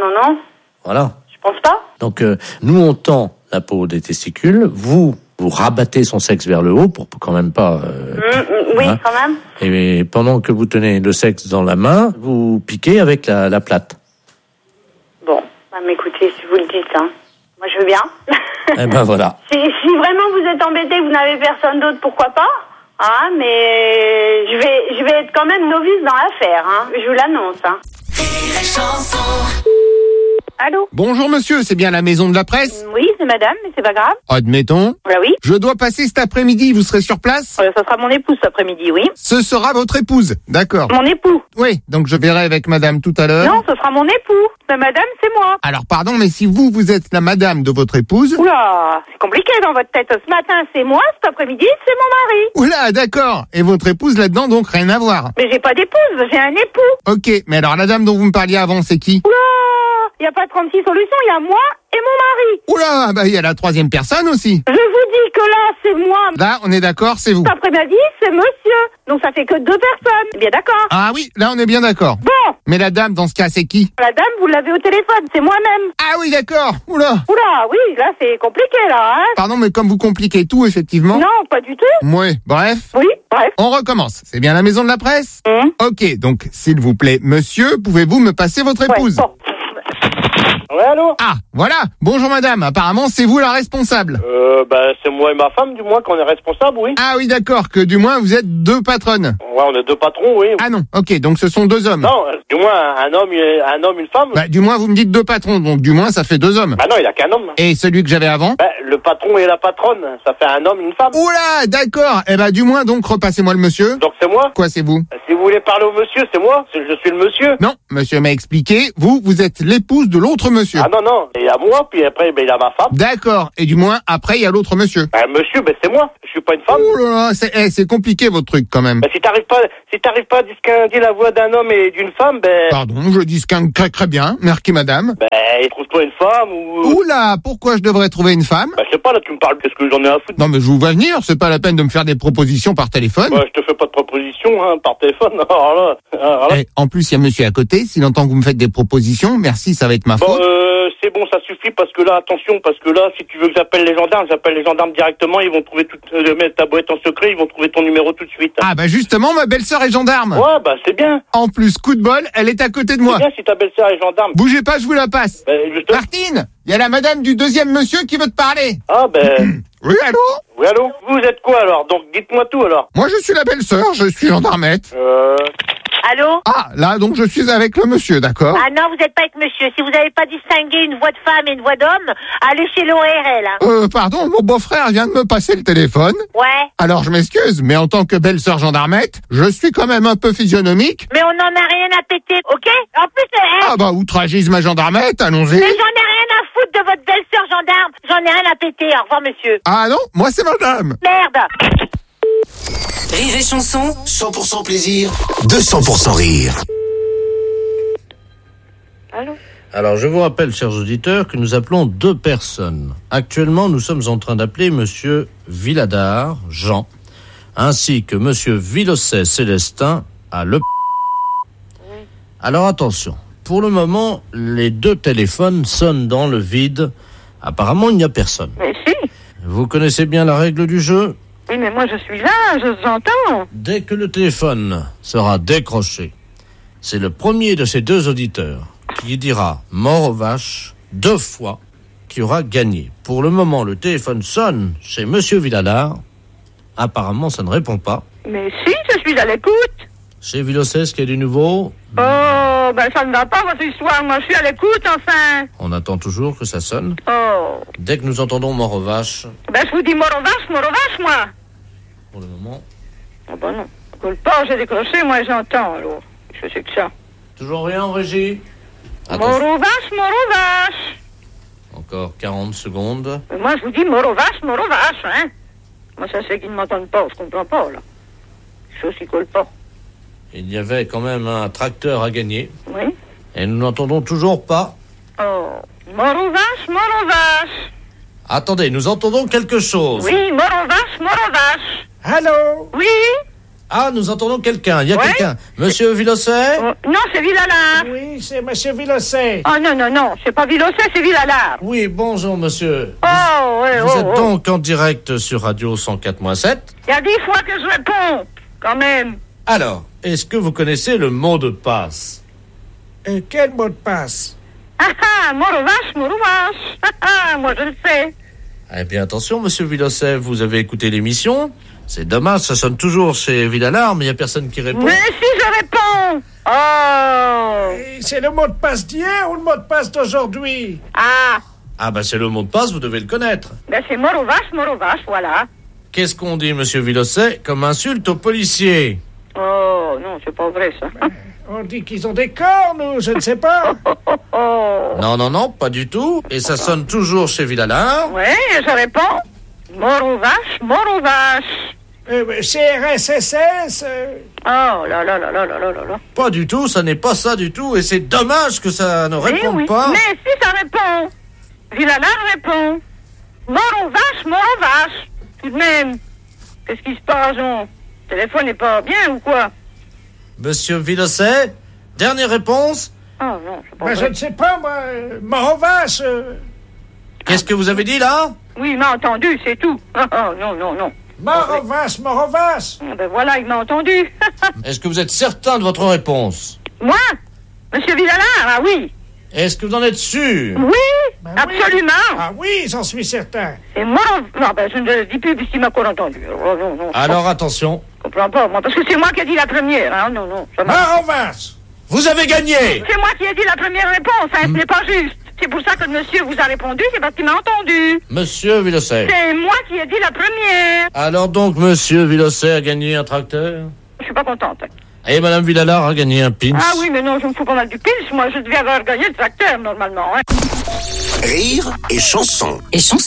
Voilà. Je pense pas. Donc, nous, on tend la peau des testicules, vous rabattez son sexe vers le haut pour quand même pas... oui, quand même. Et pendant que vous tenez le sexe dans la main, vous piquez avec la plate. Bon, mais écoutez, si vous le dites, hein, moi je veux bien. Eh ben voilà. Si vraiment vous êtes embêté, vous n'avez personne d'autre, pourquoi pas? Ah, mais je vais être quand même novice dans l'affaire, hein. Je vous l'annonce, hein. Allô? Bonjour monsieur, c'est bien la maison de la presse? Oui, c'est madame, mais c'est pas grave. Admettons. Bah oui. Je dois passer cet après-midi, vous serez sur place? Ça sera mon épouse cet après-midi, oui. Ce sera votre épouse, d'accord. Mon époux? Oui, donc je verrai avec madame tout à l'heure. Non, ce sera mon époux. Mais madame, c'est moi. Alors pardon, mais si vous êtes la madame de votre épouse... Oula, c'est compliqué dans votre tête. Ce matin, c'est moi, cet après-midi, c'est mon mari. Oula, d'accord. Et votre épouse là-dedans, donc rien à voir. Mais j'ai pas d'épouse, j'ai un époux. Ok, mais alors la dame dont vous me parliez avant, c'est qui? Oula, il n'y a pas 36 solutions, il y a moi et mon mari. Oula, bah il y a la troisième personne aussi. Je vous dis que là, c'est moi. Là, on est d'accord, c'est vous. Cet après-midi, c'est monsieur. Donc ça fait que 2 personnes. Bien d'accord. Ah oui, là on est bien d'accord. Bon. Mais la dame, dans ce cas, c'est qui? La dame, vous l'avez au téléphone, c'est moi-même. Ah oui, d'accord. Oula, oui, là c'est compliqué là, hein. Pardon, mais comme vous compliquez tout, effectivement. Non, pas du tout. Ouais, bref. Oui, bref. On recommence. C'est bien la maison de la presse? Ok, donc s'il vous plaît, monsieur, pouvez-vous me passer votre épouse? Ouais, bon. Ouais, allô? Ah, voilà. Bonjour madame, apparemment c'est vous la responsable. C'est moi et ma femme, du moins, qu'on est responsable, oui. Ah oui, d'accord, que du moins vous êtes 2 patronnes. Ouais, on est 2 patrons, oui. Ah non, ok, donc ce sont 2 hommes. Non, du moins, un homme, une femme. Bah, du moins vous me dites 2 patrons, donc du moins ça fait 2 hommes. Bah non, il a qu'un homme. Et celui que j'avais avant? Le patron et la patronne, ça fait un homme, une femme. Oula, d'accord. Eh ben, du moins, donc, repassez-moi le monsieur. Donc c'est moi? Quoi, c'est vous? Si vous voulez parler au monsieur, c'est moi. Je suis le monsieur. Non, monsieur m'a expliqué. Vous êtes l'épouse de l'autre monsieur. Ah non. Il y a moi, puis après, il y a ma femme. D'accord. Et du moins, après, il y a l'autre monsieur. Monsieur, c'est moi. Je suis pas une femme. Oh là là, c'est compliqué, votre truc, quand même. Si t'arrives pas à distinguer la voix d'un homme et d'une femme, Pardon, je distingue très bien. Merci, madame. Trouve-toi une femme ou... Oula, pourquoi je devrais trouver une femme? Je sais pas, là, tu me parles, qu'est-ce que j'en ai à foutre? Non, mais je vous vois venir, c'est pas la peine de me faire des propositions par téléphone. Je te fais pas de propositions, par téléphone, alors là. En plus, il y a monsieur à côté, s'il entend que vous me faites des propositions, merci, ça va être ma faute. C'est bon, ça suffit, parce que là, attention, si tu veux que j'appelle les gendarmes directement, ils vont trouver ta boîte en secret, ils vont trouver ton numéro tout de suite. Ah bah justement, ma belle-sœur est gendarme. Ouais, c'est bien. En plus, coup de bol, elle est à côté de moi. C'est bien si ta belle-sœur est gendarme. Bougez pas, je vous la passe. Martine, il y a la madame du 2e monsieur qui veut te parler. Oui, allô? Oui, allô? Vous êtes quoi alors? Donc dites-moi tout alors. Moi je suis la belle-sœur, je suis gendarmette. Allô? Ah, là donc je suis avec le monsieur, d'accord? Ah non, vous n'êtes pas avec monsieur. Si vous n'avez pas distingué une voix de femme et une voix d'homme, allez chez l'ORL. Pardon, mon beau-frère vient de me passer le téléphone. Ouais. Alors je m'excuse, mais en tant que belle-sœur gendarmette, je suis quand même un peu physionomique. Mais on n'en a rien à péter, ok? En plus, Ah bah, outragisme à gendarmette, allons-y. Mais j'en ai rien à foutre de votre belle-sœur gendarme. J'en ai rien à péter. Au revoir, monsieur. Ah non, moi c'est madame. Merde. Rire et chanson, 100% plaisir, 200% rire. Allô? Alors, je vous rappelle, chers auditeurs, que nous appelons 2 personnes. Actuellement, nous sommes en train d'appeler monsieur Villadard, Jean, ainsi que monsieur Villosset, Célestin, à Le... Alors, attention. Pour le moment, les 2 téléphones sonnent dans le vide. Apparemment, il n'y a personne. Mais si. Vous connaissez bien la règle du jeu? Oui, mais moi je suis là, je vous entends. Dès que le téléphone sera décroché, c'est le premier de ces 2 auditeurs qui dira « mort aux vaches » 2 fois qui aura gagné. Pour le moment, le téléphone sonne chez monsieur Villadard. Apparemment, ça ne répond pas. Mais si, je suis à l'écoute. Chez Villosset, est-ce qu'il y a du nouveau? Oh, ça ne va pas votre histoire. Moi, je suis à l'écoute, enfin. On attend toujours que ça sonne. Oh. Dès que nous entendons mort aux vaches. Je vous dis mort aux vaches, moi. Pour le moment. Oh, non. Coule pas, j'ai décroché, moi, j'entends, alors. Je sais que ça. Toujours rien en régie? Mort aux vaches. Encore 40 secondes. Mais moi, je vous dis mort aux vaches, hein. Moi, ça c'est qu'ils ne m'entendent pas, je comprends pas, là. Les choses qui collent pas. Il y avait quand même un tracteur à gagner. Oui. Et nous n'entendons toujours pas. Oh, mort aux vaches. Attendez, nous entendons quelque chose. Oui, mort aux vaches. Allô? Oui. Ah, nous entendons quelqu'un. Il y a quelqu'un. Monsieur Villosset? Non, c'est Villalard. Oui, c'est monsieur Villosset. Oh non, c'est pas Villosset, c'est Villalard. Oui, bonjour monsieur. Vous êtes donc en direct sur Radio 104.7. Il y a 10 fois que je réponds, quand même. Alors, est-ce que vous connaissez le mot de passe? Quel mot de passe? Mort aux vaches. Moi, je le sais. Eh bien, attention, monsieur Villosset, vous avez écouté l'émission. C'est dommage, ça sonne toujours chez Villalard, mais il n'y a personne qui répond. Mais si, je réponds. Oh. C'est le mot de passe d'hier ou le mot de passe d'aujourd'hui? Ah, c'est le mot de passe, vous devez le connaître. C'est mort aux vaches, voilà. Qu'est-ce qu'on dit, monsieur Villosset, comme insulte aux policiers? Oh, non, c'est pas vrai, ça. On dit qu'ils ont des cornes, ou je ne sais pas. Non, pas du tout. Et ça sonne toujours chez Villalard. Oui, je réponds. Mort aux vaches. CRSSS. Oh là là. Pas du tout, ça n'est pas ça du tout. Et c'est dommage que ça ne réponde pas. Mais si, ça répond. Villalard répond. Mort aux vaches. Tout de même. Qu'est-ce qui se passe, Le téléphone n'est pas bien ou quoi? Monsieur Villosset, dernière réponse? Oh non, c'est pas vrai. Je ne sais pas, moi. Mort aux vaches. Qu'est-ce que vous avez dit, là? Oui, il m'a entendu, c'est tout. Non. Mort aux vaches. Voilà, il m'a entendu. Est-ce que vous êtes certain de votre réponse? Moi? Monsieur Villalard, oui. Est-ce que vous en êtes sûr? Oui, absolument. Oui. Ah oui, j'en suis certain. Et moi, non, je ne le dis plus puisqu'il m'a encore entendu. Alors attention. Je comprends pas, moi, parce que c'est moi qui ai dit la première. Hein. Non. Vince, vous avez gagné. C'est moi qui ai dit la première réponse, hein, ce n'est pas juste. C'est pour ça que le monsieur vous a répondu, c'est parce qu'il m'a entendu. Monsieur Villosset. C'est moi qui ai dit la première. Alors donc, monsieur Villosset a gagné un tracteur? Je suis pas contente. Et madame Villalard a gagné un pins? Ah oui, mais non, je me fous pas mal du pins. Moi, je devais avoir gagné le tracteur, normalement. Hein. Rire et chanson.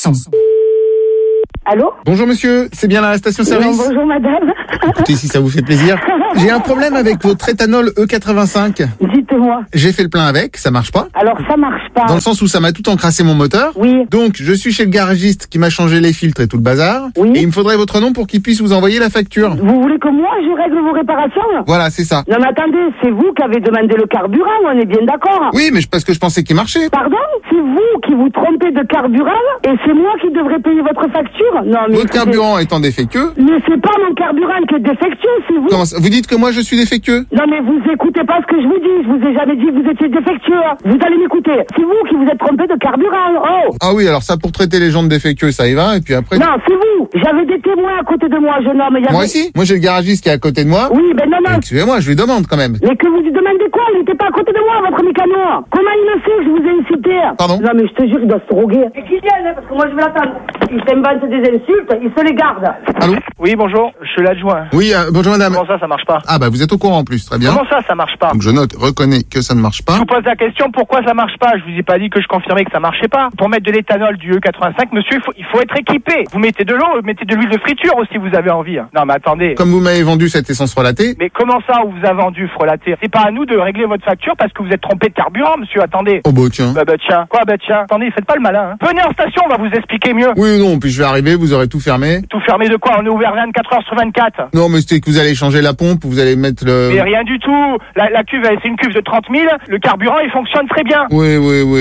Allô? Bonjour monsieur, c'est bien la station-service? Bonjour madame. Écoutez, si ça vous fait plaisir. J'ai un problème avec votre éthanol E85. Dites-moi. J'ai fait le plein avec, ça marche pas. Alors ça marche pas. Dans le sens où ça m'a tout encrassé mon moteur. Oui. Donc je suis chez le garagiste qui m'a changé les filtres et tout le bazar. Oui. Et il me faudrait votre nom pour qu'il puisse vous envoyer la facture. Vous voulez que moi je règle vos réparations? Voilà, c'est ça. Non mais attendez, c'est vous qui avez demandé le carburant, on est bien d'accord? Oui, mais parce que je pensais qu'il marchait. Pardon? C'est vous qui vous trompez de carburant et c'est moi qui devrais payer votre facture? Non mais votre carburant étant défectueux. Mais c'est pas mon carburant qui est défectueux, c'est vous. Comment ça? Vous dites que moi je suis défectueux? Non mais vous écoutez pas ce que je vous dis, je vous ai jamais dit que vous étiez défectueux. Vous allez m'écouter. C'est vous qui vous êtes trompé de carburant. Oh. Ah oui, alors ça pour traiter les gens de défectueux, ça y va, et puis après... Non, c'est vous. J'avais des témoins à côté de moi, jeune homme. Moi aussi? Moi j'ai le garagiste qui est à côté de moi. Oui, ben non. Excusez-moi, je lui demande quand même. Mais que vous lui demandez quoi? Il était pas à côté de moi, votre mécano. Comment il le sait que je vous ai incité? Pardon? Non mais je te jure, il doit se droguer. Et qu'il vienne, parce que moi je vais l'attendre. Il s'invente des insultes, il se les garde. Allô? Oui, bonjour, je suis l'adjoint. Oui, bonjour madame. Comment ça marche pas? Ah bah vous êtes au courant en plus, très bien. Comment ça marche pas? Donc je note, reconnais que ça ne marche pas. Je vous pose la question, pourquoi ça marche pas? Je vous ai pas dit que je confirmais que ça marchait pas. Pour mettre de l'éthanol du E85, monsieur, il faut être équipé. Vous mettez de l'eau, mettez de l'huile de friture aussi, vous avez envie. Non mais attendez. Comme vous m'avez vendu cette essence frelatée. Mais comment ça, on vous a vendu frelatée? C'est pas à nous de régler votre facture parce que vous êtes trompé de carburant, monsieur, attendez. Oh bah tiens. Bah tiens. Quoi bah tiens? Attendez, faites pas le malin. Hein. Venez en station, on va vous expliquer mieux. Oui, non, puis je vais arriver, vous aurez tout fermé. Tout fermé de quoi? On est ouvert 24 heures sur 24. Non, mais c'est que vous allez changer la pompe, vous allez mettre le... Mais rien du tout. La cuve, c'est une cuve de 30 000. Le carburant, il fonctionne très bien. Oui.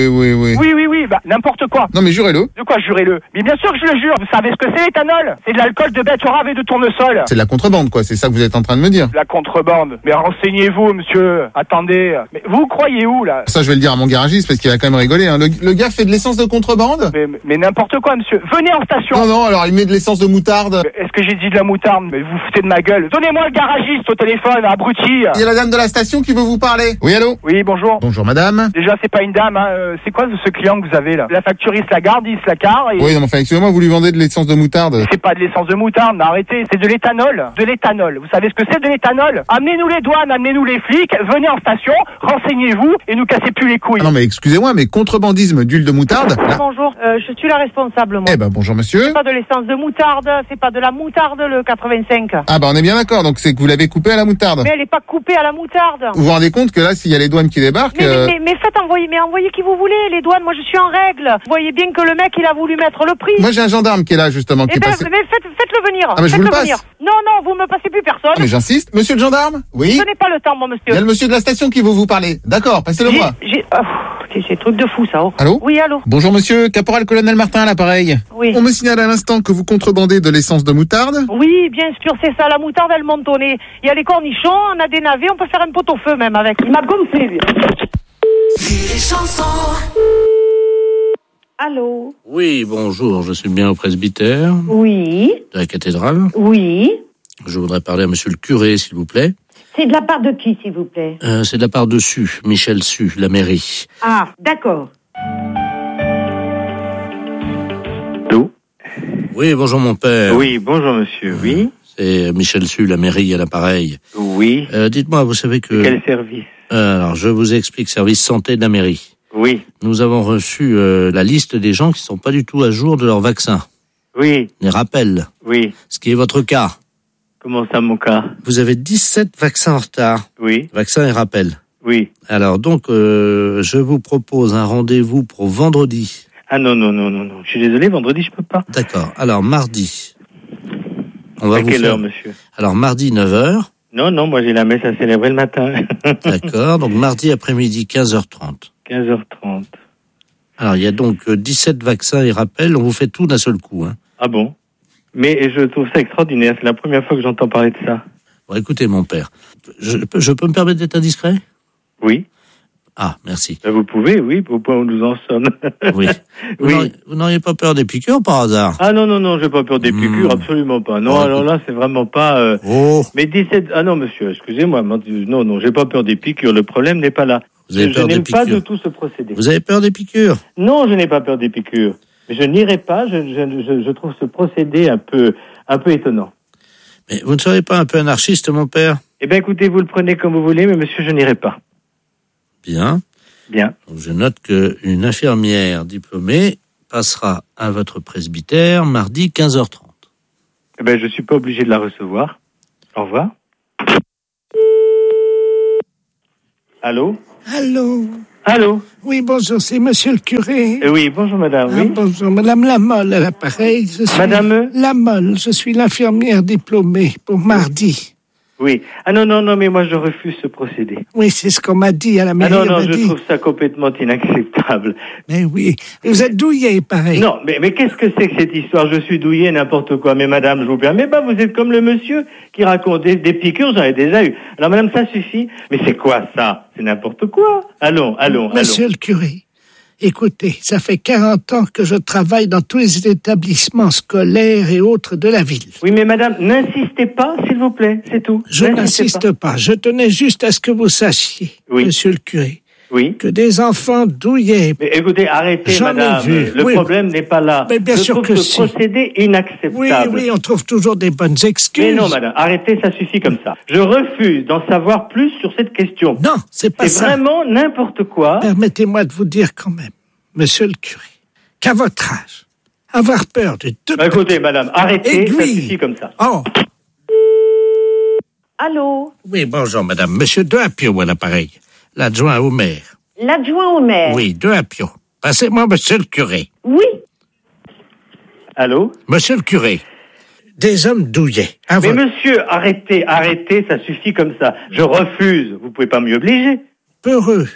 Oui, bah n'importe quoi. Non mais jurez-le. De quoi jurez-le? Mais bien sûr que je le jure. Vous savez ce que c'est l'éthanol? C'est de l'alcool de betterave et de tournesol. C'est de la contrebande, quoi. C'est ça que vous êtes en train de me dire. La contrebande. Mais renseignez-vous, monsieur. Attendez. Mais vous croyez où, là? Ça, je vais le dire à mon garagiste parce qu'il va quand même rigoler. Hein. Le gars fait de l'essence de contrebande? Mais n'importe quoi, monsieur. Venez en station. Non, alors il met de l'essence de moutarde. Est-ce que j'ai dit de la moutarde? Mais vous foutez de ma gueule. Donnez-moi le garagiste au téléphone, abruti. Il y a la dame de la station qui veut vous parler. Oui, allô? Oui, bonjour. Bonjour, madame. Déjà, c'est pas une dame, hein. C'est quoi ce client que vous avez, là? La facture, il se la garde, il se la carre et... Oui, non, mais enfin, excusez-moi, vous lui vendez de l'essence de moutarde. C'est pas de l'essence de moutarde, mais arrêtez. C'est de l'éthanol. De l'éthanol. Vous savez ce que c'est de l'éthanol? Amenez-nous les douanes, amenez-nous les flics, venez en station, renseignez-vous et nous cassez plus les couilles. Ah non, mais excusez-moi, mais contrebandisme d'huile de moutarde. Bonjour, je suis la responsable, moi. Eh ben, bonjour, monsieur. C'est pas de l'essence de moutarde, c'est pas de la moutarde, le 85. Ah bah, on est bien d'accord, donc c'est que vous l'avez coupé à la moutarde. Mais elle est pas coupée à la moutarde. Vous vous rendez compte que là, s'il y a les douanes qui débarquent... Mais faites envoyer, envoyez qui vous voulez, les douanes, moi je suis en règle. Vous voyez bien que le mec, il a voulu mettre le prix. Moi, j'ai un gendarme qui est là, justement, qui est passé... Mais faites-le venir. Ah, mais je vous le passe. Non, vous me passez plus personne. Ah, mais j'insiste. Monsieur le gendarme? Oui. Je n'ai pas le temps, moi, monsieur. Il y a le monsieur de la station qui veut vous parler. D'accord, passez-le moi. C'est truc de fou, ça. Oh. Allô? Oui, allô? Bonjour, monsieur. Caporal-colonel Martin à l'appareil. Oui. On me signale à l'instant que vous contrebandez de l'essence de moutarde. Oui, bien sûr, c'est ça. La moutarde, elle monte au nez. Il y a les cornichons, on a des navets, on peut faire un pot-au-feu même avec. Il m'a gonflé, lui. Allô? Oui, bonjour, je suis bien au presbytère. Oui. De la cathédrale. Oui. Je voudrais parler à monsieur le curé, s'il vous plaît. C'est de la part de qui, s'il vous plaît? C'est de la part de Su, Michel Su, la mairie. Ah, d'accord. Allô? Oui, bonjour mon père. Oui, bonjour monsieur, oui. C'est Michel Su, la mairie, à l'appareil. Oui. Dites-moi, vous savez que... Quel service? Alors, je vous explique, service santé de la mairie. Oui. Nous avons reçu la liste des gens qui sont pas du tout à jour de leur vaccin. Oui. Les rappels. Oui. Ce qui est votre cas. Comment ça, mon cas? Vous avez 17 vaccins en retard. Oui. Vaccins et rappels. Oui. Alors donc, je vous propose un rendez-vous pour vendredi. Ah non. Je suis désolé, vendredi, je peux pas. D'accord. Alors, mardi. On va à quelle heure, monsieur? Alors, mardi, 9h. Non, moi j'ai la messe à célébrer le matin. D'accord. Donc, mardi après-midi, 15h30. 15h30. Alors, il y a donc 17 vaccins et rappels. On vous fait tout d'un seul coup. Hein. Ah bon? Mais je trouve ça extraordinaire. C'est la première fois que j'entends parler de ça. Bon, écoutez, mon père, je peux me permettre d'être indiscret? Oui. Ah, merci. Vous pouvez, oui, au point où nous en sommes. Oui. Vous n'auriez pas peur des piqûres par hasard? Ah non, j'ai pas peur des piqûres, absolument pas. Non, alors là, c'est vraiment pas... Mais 17... Ah non, monsieur, excusez-moi. Non, j'ai pas peur des piqûres. Le problème n'est pas là. Vous avez peur des piqûres? Je n'aime pas du tout ce procédé. Vous avez peur des piqûres? Non, je n'ai pas peur des piqûres. Je n'irai pas. Je trouve ce procédé un peu étonnant. Mais vous ne seriez pas un peu anarchiste, mon père? Eh bien, écoutez, vous le prenez comme vous voulez, mais monsieur, je n'irai pas. Bien. Donc, je note qu'une infirmière diplômée passera à votre presbytère mardi 15h30. Eh bien, je ne suis pas obligé de la recevoir. Au revoir. Allô? Allô? Oui, bonjour, c'est monsieur le curé. Oui, bonjour madame, oui. Bonjour, madame Lamolle à l'appareil. Madame Lamolle, je suis l'infirmière diplômée pour mardi. Oui. Ah non, mais moi je refuse ce procédé. Oui, c'est ce qu'on m'a dit à la mairie. Ah non, je trouve ça complètement inacceptable. Mais oui, vous êtes douillé, pareil. Non, mais qu'est-ce que c'est que cette histoire? Je suis douillé, n'importe quoi. Mais madame, je vous permets pas, vous êtes comme le monsieur qui raconte des piqûres, j'en ai déjà eu. Alors madame, ça suffit. Mais c'est quoi ça? C'est n'importe quoi. Allons. Monsieur le curé, écoutez, ça fait 40 ans que je travaille dans tous les établissements scolaires et autres de la ville. Oui, mais madame, n'insistez pas, s'il vous plaît, c'est tout. Je n'insiste pas. Je tenais juste à ce que vous sachiez, monsieur le curé, que des enfants douillés... Mais écoutez, arrêtez, madame. Le problème n'est pas là. Mais bien sûr que ce procédé inacceptable. Oui, on trouve toujours des bonnes excuses. Mais non, madame, arrêtez, ça suffit comme ça. Je refuse d'en savoir plus sur cette question. Non, c'est pas ça. C'est vraiment n'importe quoi. Permettez-moi de vous dire quand même, monsieur le curé, qu'à votre âge, avoir peur de deux... Écoutez, madame, arrêtez, ça suffit comme ça. Oh. Allô? Oui, bonjour, madame. Monsieur Deapio à l'appareil. L'adjoint au maire. L'adjoint au maire? Oui, Deapio. Passez-moi monsieur le curé. Oui. Allô? Monsieur le curé. Des hommes douillets. Mais monsieur, arrêtez, ça suffit comme ça. Je refuse. Vous pouvez pas m'y obliger. Peureux.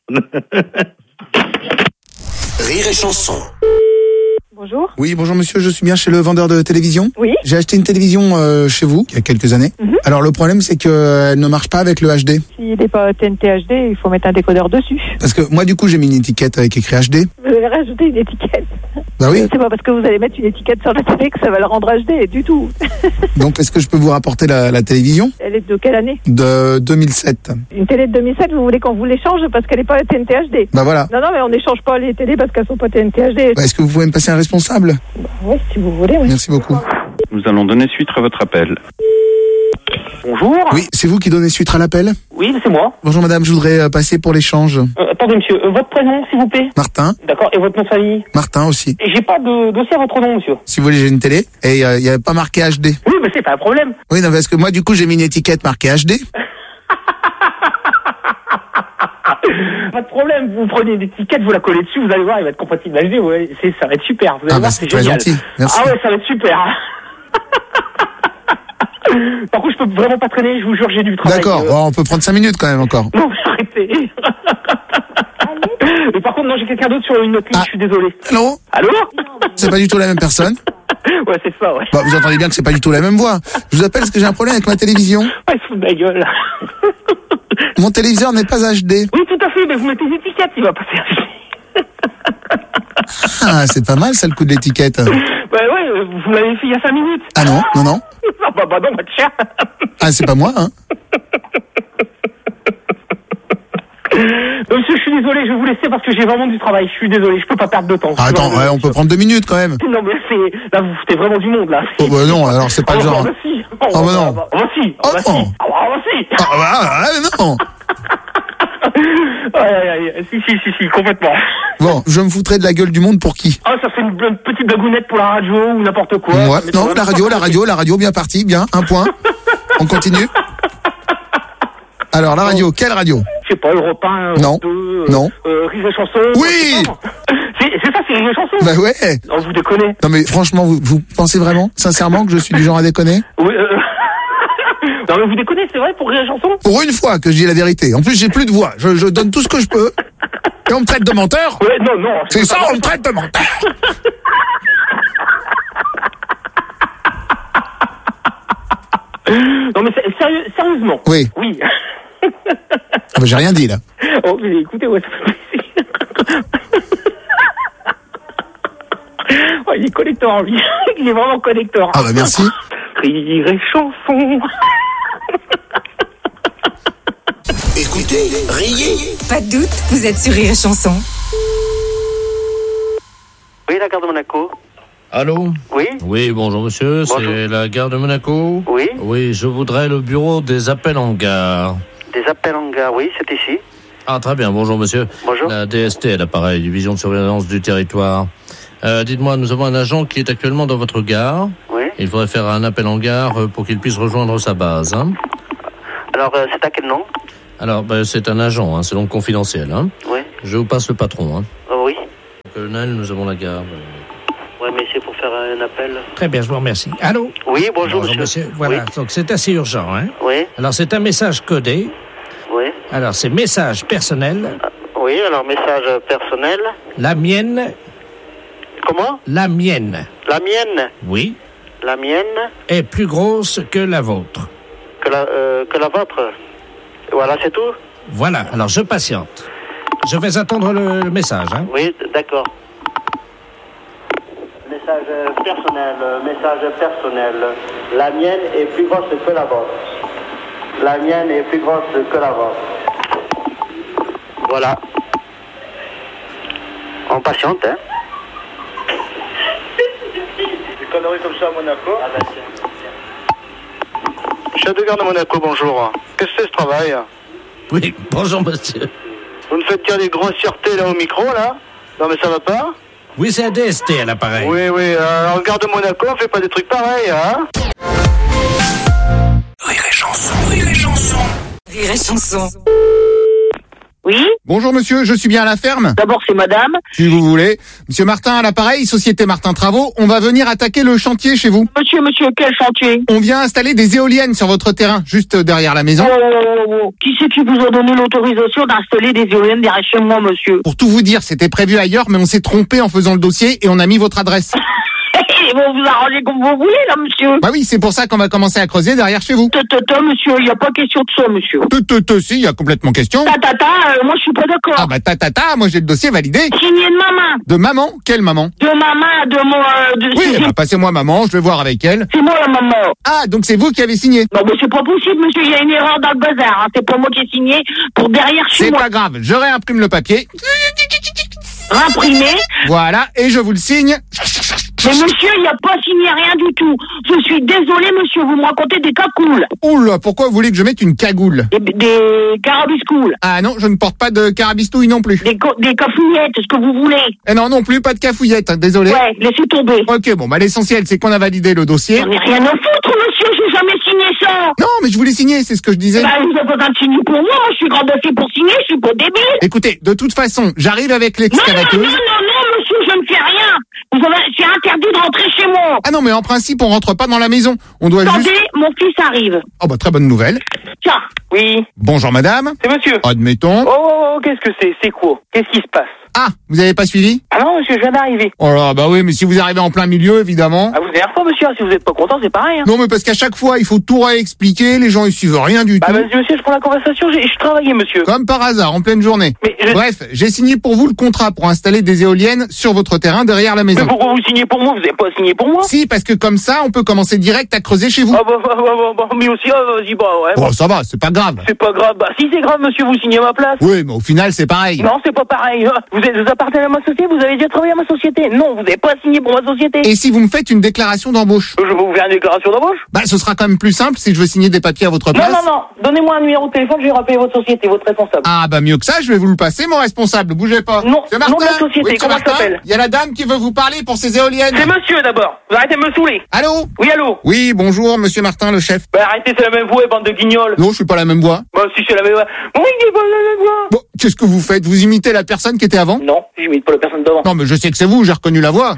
Rire et chanson. Bonjour. Oui, bonjour monsieur, je suis bien chez le vendeur de télévision. Oui. J'ai acheté une télévision chez vous il y a quelques années. Alors le problème c'est qu'elle ne marche pas avec le HD. S'il n'est pas TNT HD, il faut mettre un décodeur dessus. Parce que moi du coup j'ai mis une étiquette avec écrit HD. Vous allez rajouter une étiquette. Bah oui. C'est pas parce que vous allez mettre une étiquette sur la télé que ça va le rendre HD du tout. Donc est-ce que je peux vous rapporter la télévision? Elle est de quelle année? De 2007. Une télé de 2007, vous voulez qu'on vous l'échange parce qu'elle n'est pas TNT HD? Bah voilà. Non, mais on n'échange pas les télés parce qu'elles sont pas TNT HD. Bah, est-ce que vous pouvez me passer un responsable? Oui, si vous voulez, oui. Merci beaucoup. Nous allons donner suite à votre appel. Bonjour. Oui, c'est vous qui donnez suite à l'appel? Oui, c'est moi. Bonjour madame, je voudrais passer pour l'échange. Attendez monsieur, votre prénom s'il vous plaît? Martin. D'accord, et votre nom de famille? Martin aussi. Et j'ai pas de dossier à votre nom monsieur. Si vous voulez, j'ai une télé et il n'y avait pas marqué HD. Oui, mais c'est pas un problème. Oui, non, parce que moi du coup j'ai mis une étiquette marquée HD. Pas de problème, vous prenez une étiquette, vous la collez dessus, vous allez voir, il va être compatible HD, ouais, ça va être super, vous allez voir, c'est très génial. gentil, merci. Ah ouais, ça va être super. Par contre, je peux vraiment pas traîner, je vous jure, j'ai du travail. D'accord, bon, on peut prendre 5 minutes quand même encore. Non, mais arrêtez. Mais par contre, non, j'ai quelqu'un d'autre sur une autre ligne, je suis désolé. Allô? Allô? C'est pas du tout la même personne. Ouais, c'est ça, ouais. Bah, vous entendez bien que c'est pas du tout la même voix. Je vous appelle parce que j'ai un problème avec ma télévision. Ouais, il se fout de ma gueule. Mon téléviseur n'est pas HD. Oui, tout à fait, mais vous mettez une étiquette, il va passer HD. Ah, c'est pas mal ça le coup de l'étiquette. Bah ouais, vous l'avez fait il y a 5 minutes. Ah non, non, non. Bah non, bah tiens. Ah, c'est pas moi, hein. Monsieur, je suis désolé, je vais vous laisser parce que j'ai vraiment du travail. Je suis désolé, je peux pas perdre de temps. Ah, attends, ouais, on peut prendre 2 minutes quand même. Non, mais c'est... Là, vous foutez vraiment du monde, là. Oh, bah non, alors c'est pas le genre. Bah si. Oh, bah non. Bah si. Oh, non. Ah, bah si. Ah, bah non. Si, complètement. Bon, je me foutrais de la gueule du monde pour qui? Ah, ça fait une petite blagounette pour la radio ou n'importe quoi. Ouais, non, la radio, bien parti, bien, un point. On continue. Alors, la radio, quelle radio? Je sais pas, Europe 1, non, 2, non. Rire et chanson. Oui. C'est ça, c'est Rire et chanson. Bah ouais. Non, vous déconnez. Non mais franchement, vous pensez vraiment, sincèrement, que je suis du genre à déconner? Oui, non mais vous déconnez, c'est vrai, pour Rire et chanson? Pour une fois que je dis la vérité. En plus, j'ai plus de voix. Je donne tout ce que je peux. Et on me traite de menteur? Ouais, non. C'est ça, on me traite de menteur. Non mais sérieusement. Oui. Oui. Ah bah, j'ai rien dit là. Oh, mais écoutez, ouais, ça fait plaisir. Oh, il est connecteur, lui. Il est vraiment connecteur. Ah bah merci. Rire et chanson. Écoutez, riez. Pas de doute, vous êtes sur Rire et Chanson. Oui, la gare de Monaco. Allô? Oui. Oui, bonjour monsieur, c'est la gare de Monaco? Oui. Oui, je voudrais le bureau des appels en gare. Des appels en gare, oui, c'est ici. Ah, très bien, bonjour monsieur. Bonjour. La DST, l'appareil, division de surveillance du territoire. Dites-moi, nous avons un agent qui est actuellement dans votre gare. Oui. Il faudrait faire un appel en gare pour qu'il puisse rejoindre sa base. Hein. Alors, c'est à quel nom? Alors, c'est un agent, hein, c'est donc confidentiel. Hein. Oui. Je vous passe le patron. Hein. Oui. Colonel, nous avons la gare. Oui, mais c'est pour faire un appel. Très bien, je vous remercie. Allô? Oui, bonjour monsieur. Voilà, oui. donc c'est assez urgent. Hein? Oui. Alors c'est un message codé. Oui. Alors c'est message personnel. Oui, alors message personnel. La mienne. Comment? La mienne. La mienne? Oui. La mienne? Est plus grosse que la vôtre. Que la vôtre? Voilà, c'est tout? Voilà, alors je patiente. Je vais attendre le message. Hein. Oui, d'accord. Message personnel. La mienne est plus grosse que la vôtre. La mienne est plus grosse que la vôtre. Voilà. On patiente, hein. Des conneries comme ça à Monaco. Ah bah chef de gare de Monaco, bonjour. Qu'est-ce que c'est ce travail? Oui, bonjour monsieur. Vous me faites dire des grossièretés là au micro, là? Non mais ça va pas? Oui, c'est un DST à l'appareil. Oui, en gare de Monaco, on fait pas des trucs pareils, hein? Rire et chanson, rire et chanson. Rire et Chanson. Oui? Bonjour monsieur, je suis bien à la ferme? D'abord, c'est madame. Si vous voulez. Monsieur Martin à l'appareil, Société Martin Travaux, on va venir attaquer le chantier chez vous. Monsieur, quel chantier? On vient installer des éoliennes sur votre terrain, juste derrière la maison. Qui c'est qui vous a donné l'autorisation d'installer des éoliennes derrière chez moi, monsieur? Pour tout vous dire, c'était prévu ailleurs, mais on s'est trompé en faisant le dossier et on a mis votre adresse. Vous vous arrangez comme vous voulez, là, monsieur. Bah oui, c'est pour ça qu'on va commencer à creuser derrière chez vous. Monsieur, il n'y a pas question de ça, monsieur. Si, il y a complètement question. Moi, je suis pas d'accord. Ah bah moi j'ai le dossier validé. Signé de maman. De maman? Quelle maman? De maman, Oui, passez-moi maman, je vais voir avec elle. C'est moi la maman. Ah, donc c'est vous qui avez signé? Non, mais c'est pas possible, monsieur, il y a une erreur dans le bazar. Hein. C'est pas moi qui ai signé pour derrière chez moi. C'est pas grave, je réimprime le papier. Imprimé. Voilà, et je vous le signe. Mais monsieur, il n'y a pas signé rien du tout. Je suis désolé, monsieur, vous me racontez des cacoules. Oula, pourquoi vous voulez que je mette une cagoule? Des carabiscoules. Ah non, je ne porte pas de carabistouille non plus. Des cafouillettes, ce que vous voulez. Eh non plus, pas de cafouillettes, hein, désolé. Ouais, laissez tomber. Ok, bon, l'essentiel, c'est qu'on a validé le dossier. J'en ai rien à foutre, monsieur, j'ai jamais signé ça. Non, mais je voulais signer, c'est ce que je disais. Vous avez pas besoin de signer pour moi, je suis grand dossier pour signer, je suis pas débile. Écoutez, de toute façon, j'arrive avec l'excavateuse. Non, monsieur, je ne fais rien. C'est interdit de rentrer chez moi. Ah non, mais en principe, on rentre pas dans la maison. On doit Attendez, juste... mon fils arrive. Oh bah, très bonne nouvelle. Tiens. Oui. Bonjour madame. C'est monsieur. Admettons. Oh, qu'est-ce que c'est? C'est quoi? Qu'est-ce qui se passe? Ah, vous avez pas suivi? Ah non, monsieur, je viens d'arriver. Oh là, bah oui, mais si vous arrivez en plein milieu, évidemment. Ah, vous énervez pas, monsieur, si vous êtes pas content, c'est pareil, hein. Non, mais parce qu'à chaque fois, il faut tout réexpliquer, les gens, ils suivent rien du tout. Bah, monsieur, je prends la conversation, je travaillais, monsieur. Comme par hasard, en pleine journée. Bref, j'ai signé pour vous le contrat pour installer des éoliennes sur votre terrain derrière la maison. Mais pourquoi vous signez pour moi? Vous avez pas signé pour moi? Si, parce que comme ça, on peut commencer direct à creuser chez vous. Ah, mais aussi, vas-y, ouais. Bon, ça va, c'est pas grave. C'est pas grave. Bah, si c'est grave, monsieur, vous signez à ma place. Oui, mais au final, c'est pareil. Non, c'est pas pareil. Vous appartenez à ma société, vous avez déjà travaillé à ma société. Non, vous n'avez pas signé pour ma société. Et si vous me faites une déclaration d'embauche? Je vais vous faire une déclaration d'embauche? Bah, ce sera quand même plus simple si je veux signer des papiers à votre place. Non. Donnez-moi un numéro de téléphone, je vais rappeler votre société, votre responsable. Ah, bah, mieux que ça, je vais vous le passer, mon responsable. Bougez pas. Non, c'est Martin. nom de la société, oui, comment ça s'appelle? Il y a la dame qui veut vous parler pour ses éoliennes. C'est monsieur d'abord. Vous arrêtez de me saouler. Allô? Oui, allô? Oui, bonjour, monsieur Martin, le chef. Bah, arrêtez, c'est la même voix, bande de guignols. Non, je suis pas la même voix. Bah, si c'est la même voix. Oui, c'est pas la même voix. Bon, qu'est-ce que vous faites? Vous imitez la personne qui était avant? Non, j'imite pas la personne d'avant. Non, mais je sais que c'est vous, j'ai reconnu la voix.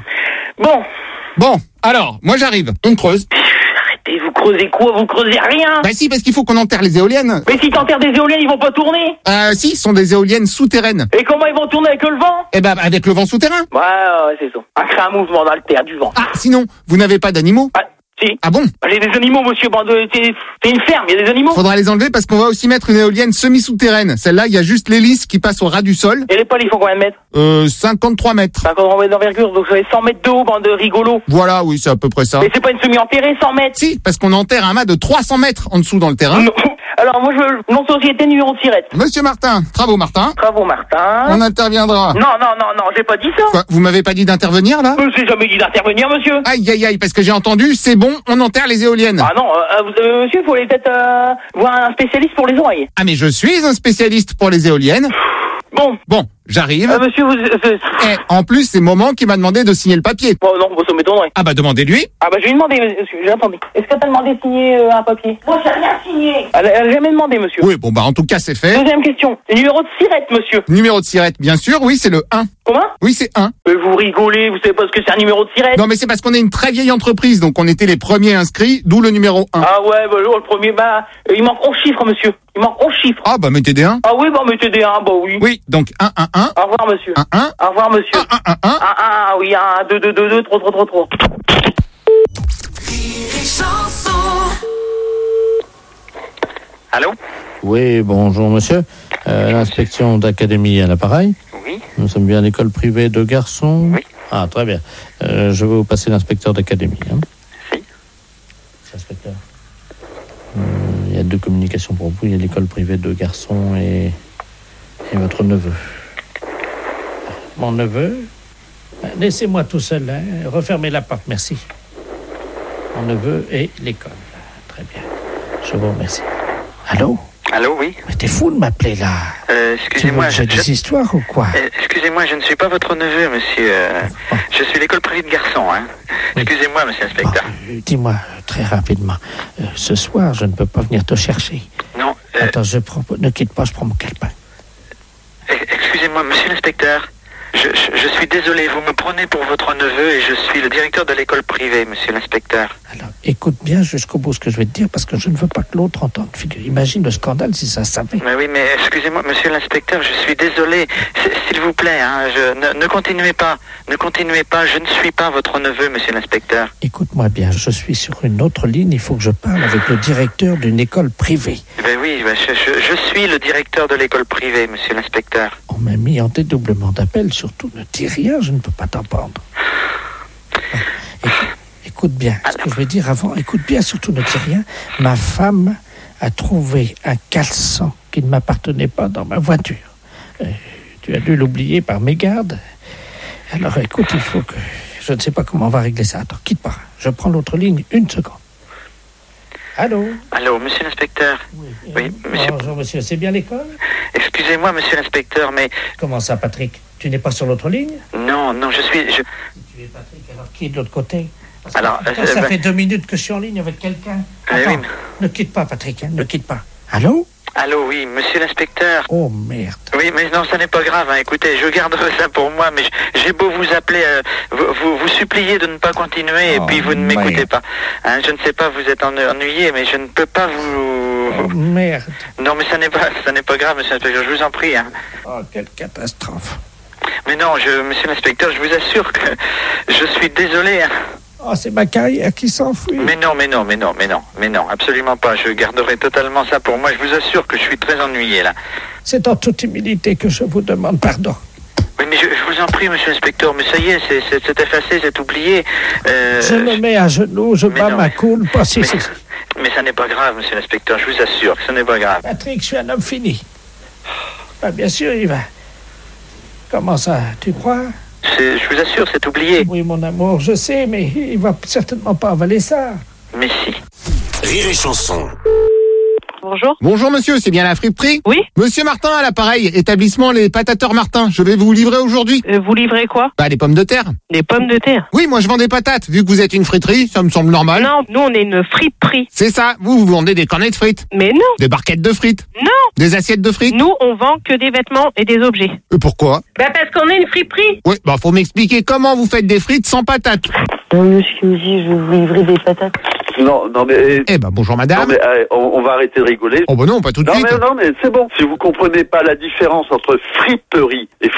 Bon, alors, moi j'arrive. On creuse. Arrêtez, vous creusez quoi? Vous creusez rien. Bah si, parce qu'il faut qu'on enterre les éoliennes. Mais si t'enterres des éoliennes, ils vont pas tourner. Si, ce sont des éoliennes souterraines. Et comment ils vont tourner avec le vent? Eh ben, avec le vent souterrain. Ouais, c'est ça. Un mouvement dans le terre du vent. Ah, sinon, vous n'avez pas d'animaux? Si. Ah bon? J'ai des animaux, monsieur. C'est une ferme, il y a des animaux. Faudra les enlever parce qu'on va aussi mettre une éolienne semi-souterraine. Celle-là, il y a juste l'hélice qui passe au ras du sol. Et les pales, ils font combien de mètres? 53 mètres. 53 mètres d'envergure, donc ça fait 100 mètres de haut, bande de rigolos. Voilà, oui, c'est à peu près ça. Mais c'est pas une semi-enterrée, 100 mètres? Si, parce qu'on enterre un mât de 300 mètres en dessous dans le terrain. Non. Alors, moi, je veux mon société numéro de sirette. Monsieur Martin, Travaux Martin. Travaux Martin. On interviendra. Non, j'ai pas dit ça. Quoi, vous m'avez pas dit d'intervenir, là? J'ai jamais dit d'intervenir, monsieur. Aïe, aïe, aïe, parce que j'ai entendu, c'est bon, on enterre les éoliennes. Ah non, monsieur, il faut aller peut-être voir un spécialiste pour les oreilles. Ah, mais je suis un spécialiste pour les éoliennes. Bon, j'arrive. Monsieur, Et en plus, c'est Maman qui m'a demandé de signer le papier. Oh non, ça m'étonnerait. Ah bah demandez-lui. Ah bah je vais lui demander, monsieur, j'attendais. Est-ce qu'elle t'a demandé de signer un papier? Moi, j'ai rien signé. Elle a jamais demandé, monsieur. Oui, bon bah en tout cas, c'est fait. Deuxième question. Le numéro de sirette, monsieur. Numéro de sirette, bien sûr, oui, c'est le 1. Comment? Oui, c'est 1. Mais vous rigolez, vous savez pas ce que c'est un numéro de sirette? Non, mais c'est parce qu'on est une très vieille entreprise, donc on était les premiers inscrits, d'où le numéro 1. Ah ouais, bah le premier, il manque 11 chiffres, monsieur. Il manque 11 chiffres. Ah bah mettez des 1. Ah oui, mettez des 1, bah oui. Oui, donc 1, 1, 1. Au revoir, monsieur. 1, 1. Au revoir, monsieur. 1, 1, 1. 1, oui, 1, 2, 2, 2, 2, 3, 3, 3, 3. Allô? Oui, bonjour monsieur. L'inspection d'académie à l'appareil. Oui. Nous sommes bien à l'école privée de garçons. Oui. Ah, très bien. Je vais vous passer l'inspecteur d'académie. Hein. Si. Inspecteur. Il y a 2 communications pour vous. Il y a l'école privée de garçons et votre neveu. Mon neveu? Laissez-moi tout seul, hein. Refermez la porte, merci. Mon neveu et l'école. Très bien. Je vous remercie. Allô? Allô, oui. Mais t'es fou de m'appeler là. Excusez-moi. J'ai des histoires ou quoi? Excusez-moi, je ne suis pas votre neveu, monsieur. Je suis l'école privée de garçons, hein. Excusez-moi, monsieur l'inspecteur. Bon, dis-moi très rapidement. Ce soir, je ne peux pas venir te chercher. Non. Attends, ne quitte pas, je prends mon calepin. Excusez-moi, monsieur l'inspecteur. Je suis désolé, vous me prenez pour votre neveu et je suis le directeur de l'école privée, monsieur l'inspecteur. Alors, écoute bien jusqu'au bout ce que je vais te dire parce que je ne veux pas que l'autre entende. Imagine le scandale si ça savait. Mais oui, mais excusez-moi, monsieur l'inspecteur, je suis désolé. S'il vous plaît, hein, ne continuez pas. Ne continuez pas, je ne suis pas votre neveu, monsieur l'inspecteur. Écoute-moi bien, je suis sur une autre ligne, il faut que je parle avec le directeur d'une école privée. Ben oui, je suis le directeur de l'école privée, monsieur l'inspecteur. On m'a mis en dédoublement d'appel, surtout ne dis rien, je ne peux pas t'entendre. Écoute bien, ce que je vais dire avant, écoute bien, surtout ne dis rien. Ma femme a trouvé un caleçon qui ne m'appartenait pas dans ma voiture. Tu as dû l'oublier par mégarde. Alors écoute, il faut que... Je ne sais pas comment on va régler ça. Attends, quitte pas. Je prends l'autre ligne, 1 seconde. Allô? Allô, monsieur l'inspecteur? Oui, monsieur... Bonjour, monsieur. C'est bien l'école? Excusez-moi, monsieur l'inspecteur, mais... Comment ça, Patrick? Tu n'es pas sur l'autre ligne? Non, je suis... Tu es Patrick, alors qui est de l'autre côté? Alors, ça fait 2 minutes que je suis en ligne avec quelqu'un. Attends, oui, ne quitte pas, Patrick, hein, ne quitte pas. Allô? Allô, oui, monsieur l'inspecteur. Oh, merde. Oui, mais non, ça n'est pas grave, hein. Écoutez, je garderai ça pour moi, mais j'ai beau vous appeler, vous supplier de ne pas continuer, et puis vous ne m'écoutez pas. Hein, je ne sais pas, vous êtes ennuyé, mais je ne peux pas vous... Oh, merde. Non, mais ça n'est pas grave, monsieur l'inspecteur, je vous en prie, hein. Oh, quelle catastrophe. Mais non, monsieur l'inspecteur, je vous assure que je suis désolé, hein. Oh, c'est ma carrière qui s'enfuit. Mais non, absolument pas. Je garderai totalement ça pour moi. Je vous assure que je suis très ennuyé, là. C'est en toute humilité que je vous demande pardon. Oui, mais je vous en prie, monsieur l'inspecteur, mais ça y est, c'est effacé, c'est oublié. Je me mets à genoux, je bats ma coule. Mais ça n'est pas grave, monsieur l'inspecteur, je vous assure que ce n'est pas grave. Patrick, je suis un homme fini. Ah, bien sûr, il va... Comment ça, tu crois? Je vous assure, c'est oublié. Oui, mon amour, je sais, mais il va certainement pas avaler ça. Mais si. Rire et chanson. Bonjour. Bonjour monsieur, c'est bien la friperie? Oui. Monsieur Martin à l'appareil, établissement Les Patateurs Martin. Je vais vous livrer aujourd'hui. Vous livrez quoi? Les pommes de terre. Des pommes de terre? Oui, moi je vends des patates. Vu que vous êtes une friterie, ça me semble normal. Non, nous on est une friperie. C'est ça, vous vendez des cornets de frites. Mais non. Des barquettes de frites. Non. Des assiettes de frites. Nous on vend que des vêtements et des objets. Pourquoi? Parce qu'on est une friperie. Oui, faut m'expliquer comment vous faites des frites sans patates. Monsieur qui me dit, je vais vous livrer des patates. Non, mais... bonjour madame. Non, mais on va arrêter de rigoler. Oh non, pas tout de suite. Non, mais c'est bon. Si vous comprenez pas la différence entre friperie et friterie,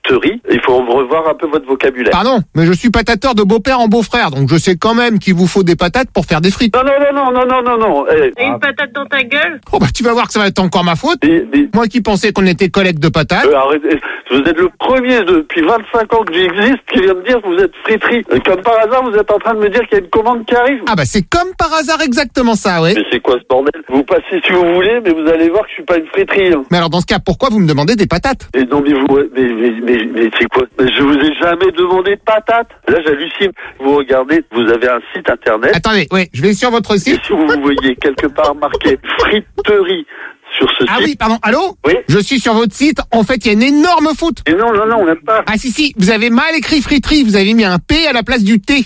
friterie. Il faut revoir un peu votre vocabulaire. Pardon, mais je suis patateur de beau-père en beau-frère, donc je sais quand même qu'il vous faut des patates pour faire des frites. Non. T'as une patate dans ta gueule? Oh bah tu vas voir que ça va être encore ma faute. Moi qui pensais qu'on était collègues de patates. Arrêtez, vous êtes le premier depuis 25 ans que j'existe qui vient me dire que vous êtes friterie. Comme par hasard, vous êtes en train de me dire qu'il y a une commande qui arrive. Ah bah c'est comme par hasard exactement ça, ouais. Mais c'est quoi ce bordel? Vous passez si vous voulez, mais vous allez voir que je suis pas une friterie. Hein. Mais alors dans ce cas, pourquoi vous me demandez des patates? Et non mais mais c'est quoi? Mais je vous ai jamais demandé de patates. Là j'hallucine. Vous regardez, vous avez un site internet. Attendez, oui, je vais sur votre site. Et si vous voyez quelque part marqué friterie sur ce site. Ah oui, pardon, allô? Oui. Je suis sur votre site, en fait il y a une énorme faute. Et non, on n'aime pas. Ah si, vous avez mal écrit friterie, vous avez mis un P à la place du T.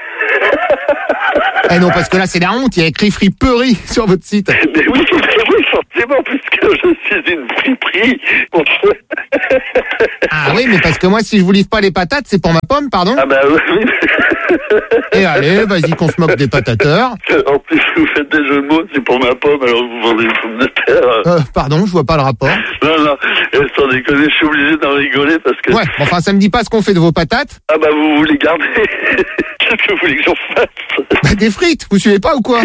Eh non, parce que là c'est la honte, il y a écrit friperie sur votre site. Mais oui, forcément, puisque je suis une friperie. Ah oui, mais parce que moi si je vous livre pas les patates, c'est pour ma pomme, pardon. Ah bah oui. Et allez, vas-y qu'on se moque des patateurs. En plus, vous faites des jeux de mots, c'est pour ma pomme, alors vous vendez une pomme de terre. Pardon, je vois pas le rapport. Non, sans déconner, je suis obligé d'en rigoler parce que... Ouais, enfin ça me dit pas ce qu'on fait de vos patates. Ah bah vous les gardez. Qu'est-ce que vous voulez que j'en fasse? Bah des frites, vous suivez pas ou quoi?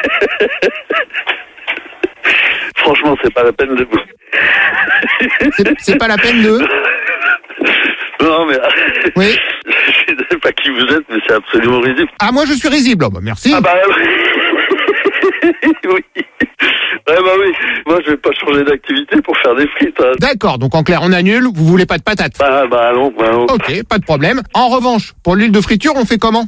Franchement, c'est pas la peine de vous. C'est pas la peine de... Non, mais... Oui. Je sais pas qui vous êtes, mais c'est absolument risible. Ah, moi, je suis risible. Oh, bah, merci. Ah, bah, oui. Ouais, bah oui. Moi, je vais pas changer d'activité pour faire des frites. Hein. D'accord. Donc, en clair, on annule. Vous voulez pas de patates? Bah, non. Ok, pas de problème. En revanche, pour l'huile de friture, on fait comment?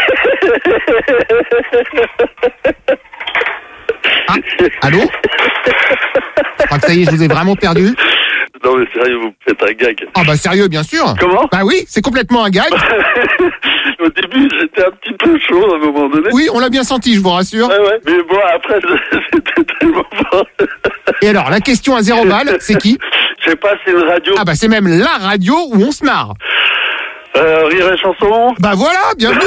Ah, allô? Je crois que ça y est, je vous ai vraiment perdu. Non mais sérieux, vous faites un gag. Ah bah sérieux, bien sûr. Comment? Bah oui, c'est complètement un gag. Au début, j'étais un petit peu chaud à un moment donné. Oui, on l'a bien senti, je vous rassure. Ouais. Mais bon, après, c'était tellement fort. Et alors, la question à 0 balles, c'est qui? Je sais pas, c'est une radio. Ah bah c'est même la radio où on se marre. Rire et chanson. Bah voilà, bienvenue.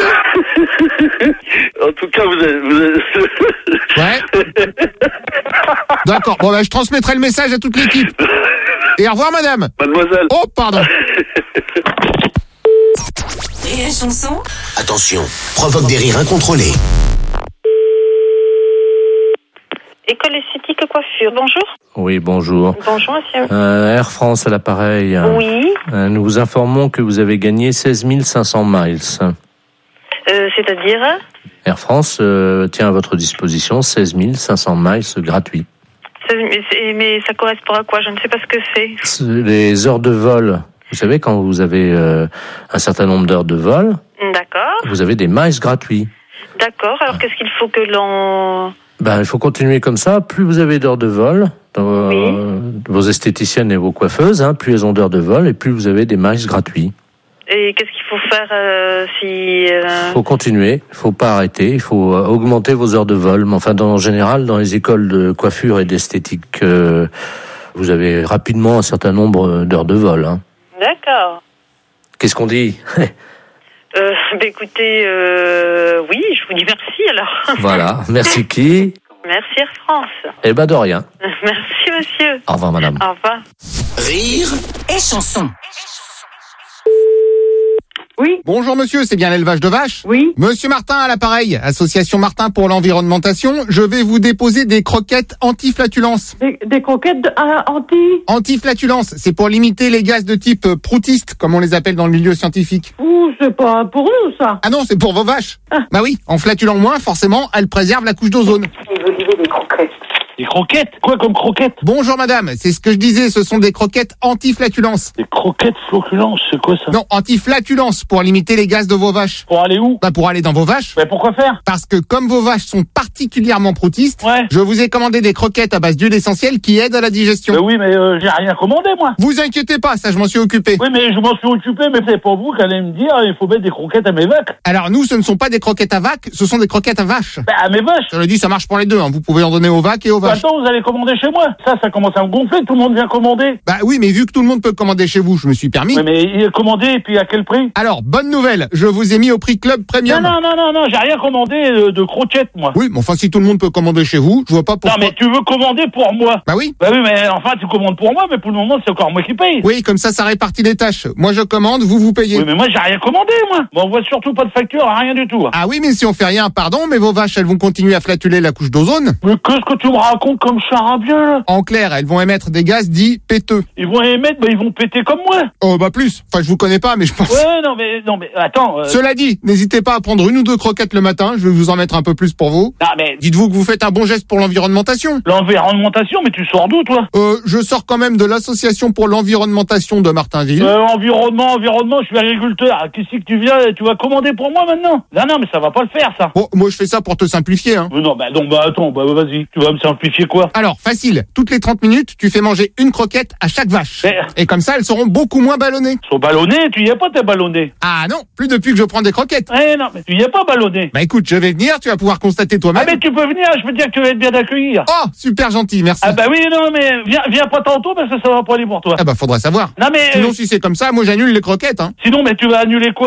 En tout cas, vous êtes... Ouais. D'accord, bon bah je transmettrai le message à toute l'équipe. Et au revoir madame. Mademoiselle. Oh, pardon. Rire et chanson. Attention, provoque des rires incontrôlés. École esthétique coiffure, bonjour. Oui, bonjour. Bonjour, monsieur. Air France à l'appareil. Oui. Nous vous informons que vous avez gagné 16 500 miles. C'est-à-dire? Air France tient à votre disposition 16 500 miles gratuits. Mais ça correspond à quoi? Je ne sais pas ce que c'est. Les heures de vol. Vous savez, quand vous avez un certain nombre d'heures de vol, d'accord. Vous avez des miles gratuits. D'accord. Alors, qu'est-ce qu'il faut que l'on... Il faut continuer comme ça. Plus vous avez d'heures de vol, vos esthéticiennes et vos coiffeuses, plus elles ont d'heures de vol, et plus vous avez des miles gratuits. Et qu'est-ce qu'il faut faire si... Il faut continuer, il faut pas arrêter, il faut augmenter vos heures de vol. Mais enfin, en général, dans les écoles de coiffure et d'esthétique, vous avez rapidement un certain nombre d'heures de vol. Hein. D'accord. Qu'est-ce qu'on dit? Écoutez, oui, je vous dis merci alors. Voilà, merci qui? Merci Air France. Eh ben de rien. Merci monsieur. Au revoir madame. Au revoir. Rire et chanson. Oui. Bonjour monsieur, c'est bien l'élevage de vaches? Oui. Monsieur Martin à l'appareil, Association Martin pour l'environnementation. Je vais vous déposer des croquettes anti-flatulence. Des croquettes Anti-flatulence, c'est pour limiter les gaz de type proutiste, comme on les appelle dans le milieu scientifique. Ouh, c'est pas pour nous ça. Ah non, c'est pour vos vaches. Bah oui, en flatulant moins, forcément, elles préservent la couche d'ozone. Vous disiez des croquettes. Des croquettes? Quoi comme croquettes? Bonjour madame, c'est ce que je disais, ce sont des croquettes anti-flatulence. Des croquettes flatulences, c'est quoi ça? Non, anti-flatulence, pour limiter les gaz de vos vaches. Pour aller où? Bah pour aller dans vos vaches. Mais pourquoi faire? Parce que comme vos vaches sont particulièrement proutistes, je vous ai commandé des croquettes à base d'huile essentielle qui aident à la digestion. Mais oui, mais j'ai rien commandé moi. Vous inquiétez pas, ça je m'en suis occupé. Oui, mais je m'en suis occupé, mais c'est pour vous qu'allez me dire il faut mettre des croquettes à mes vaches. Alors nous, ce ne sont pas des croquettes à vaches, ce sont des croquettes à vaches. Bah à mes vaches. Je le dis, ça marche pour les deux, hein. Vous pouvez en donner aux vaches et aux vaches. Attends, vous allez commander chez moi. Ça commence à me gonfler, tout le monde vient commander. Bah oui, mais vu que tout le monde peut commander chez vous, je me suis permis. Oui, mais commander, et puis à quel prix? Alors, bonne nouvelle, je vous ai mis au prix Club Premium. Non, j'ai rien commandé de croquettes, moi. Oui, mais enfin, si tout le monde peut commander chez vous, je vois pas pourquoi... Non, mais tu veux commander pour moi? Bah oui. Bah oui, mais enfin, tu commandes pour moi, mais pour le moment, c'est encore moi qui paye. Oui, comme ça répartit les tâches. Moi, je commande, vous payez. Oui, mais moi, j'ai rien commandé, moi. Bon, on voit surtout pas de facture, rien du tout. Ah oui, mais si on fait rien, pardon, mais vos vaches, elles vont continuer à flatuler la couche d'ozone. Mais qu'est-ce que tu me racontes comme charabia, là? En clair, elles vont émettre des gaz dits péteux. Ils vont émettre, ils vont péter comme moi. Oh, bah plus. Enfin, je vous connais pas, mais je pense... Ouais, non, mais attends... Cela dit, n'hésitez pas à prendre 1 ou 2 croquettes le matin, je vais vous en mettre un peu plus pour vous. Non, mais... Dites-vous que vous faites un bon geste pour l'environnementation. L'environnementation? Mais tu sors d'où, toi? Je sors quand même de l'association pour l'environnementation de Martinville. Environnement, je suis agriculteur. Qu'est-ce que tu viens, tu vas commander pour moi maintenant? Non, mais ça va pas le faire, ça. Bon, moi je fais ça pour te simplifier, hein. Non, attends, vas-y, tu vas me simplifier quoi? Alors, facile, toutes les 30 minutes, tu fais manger une croquette à chaque vache. Et comme ça, elles seront beaucoup moins ballonnées. Sont ballonnées? Tu y es pas, t'es ballonné. Ah non, plus depuis que je prends des croquettes. Non, mais tu y es pas ballonné. Bah écoute, je vais venir, tu vas pouvoir constater toi-même. Ah mais tu peux venir, je peux te dire que tu vas être bien accueillir. Oh, super gentil, merci. Ah bah oui, non, mais viens pas tantôt parce que ça va pas aller pour toi. Ah bah faudra savoir. Non mais... Sinon, si c'est comme ça, moi j'annule les croquettes, hein. Sinon, mais tu vas annuler quoi?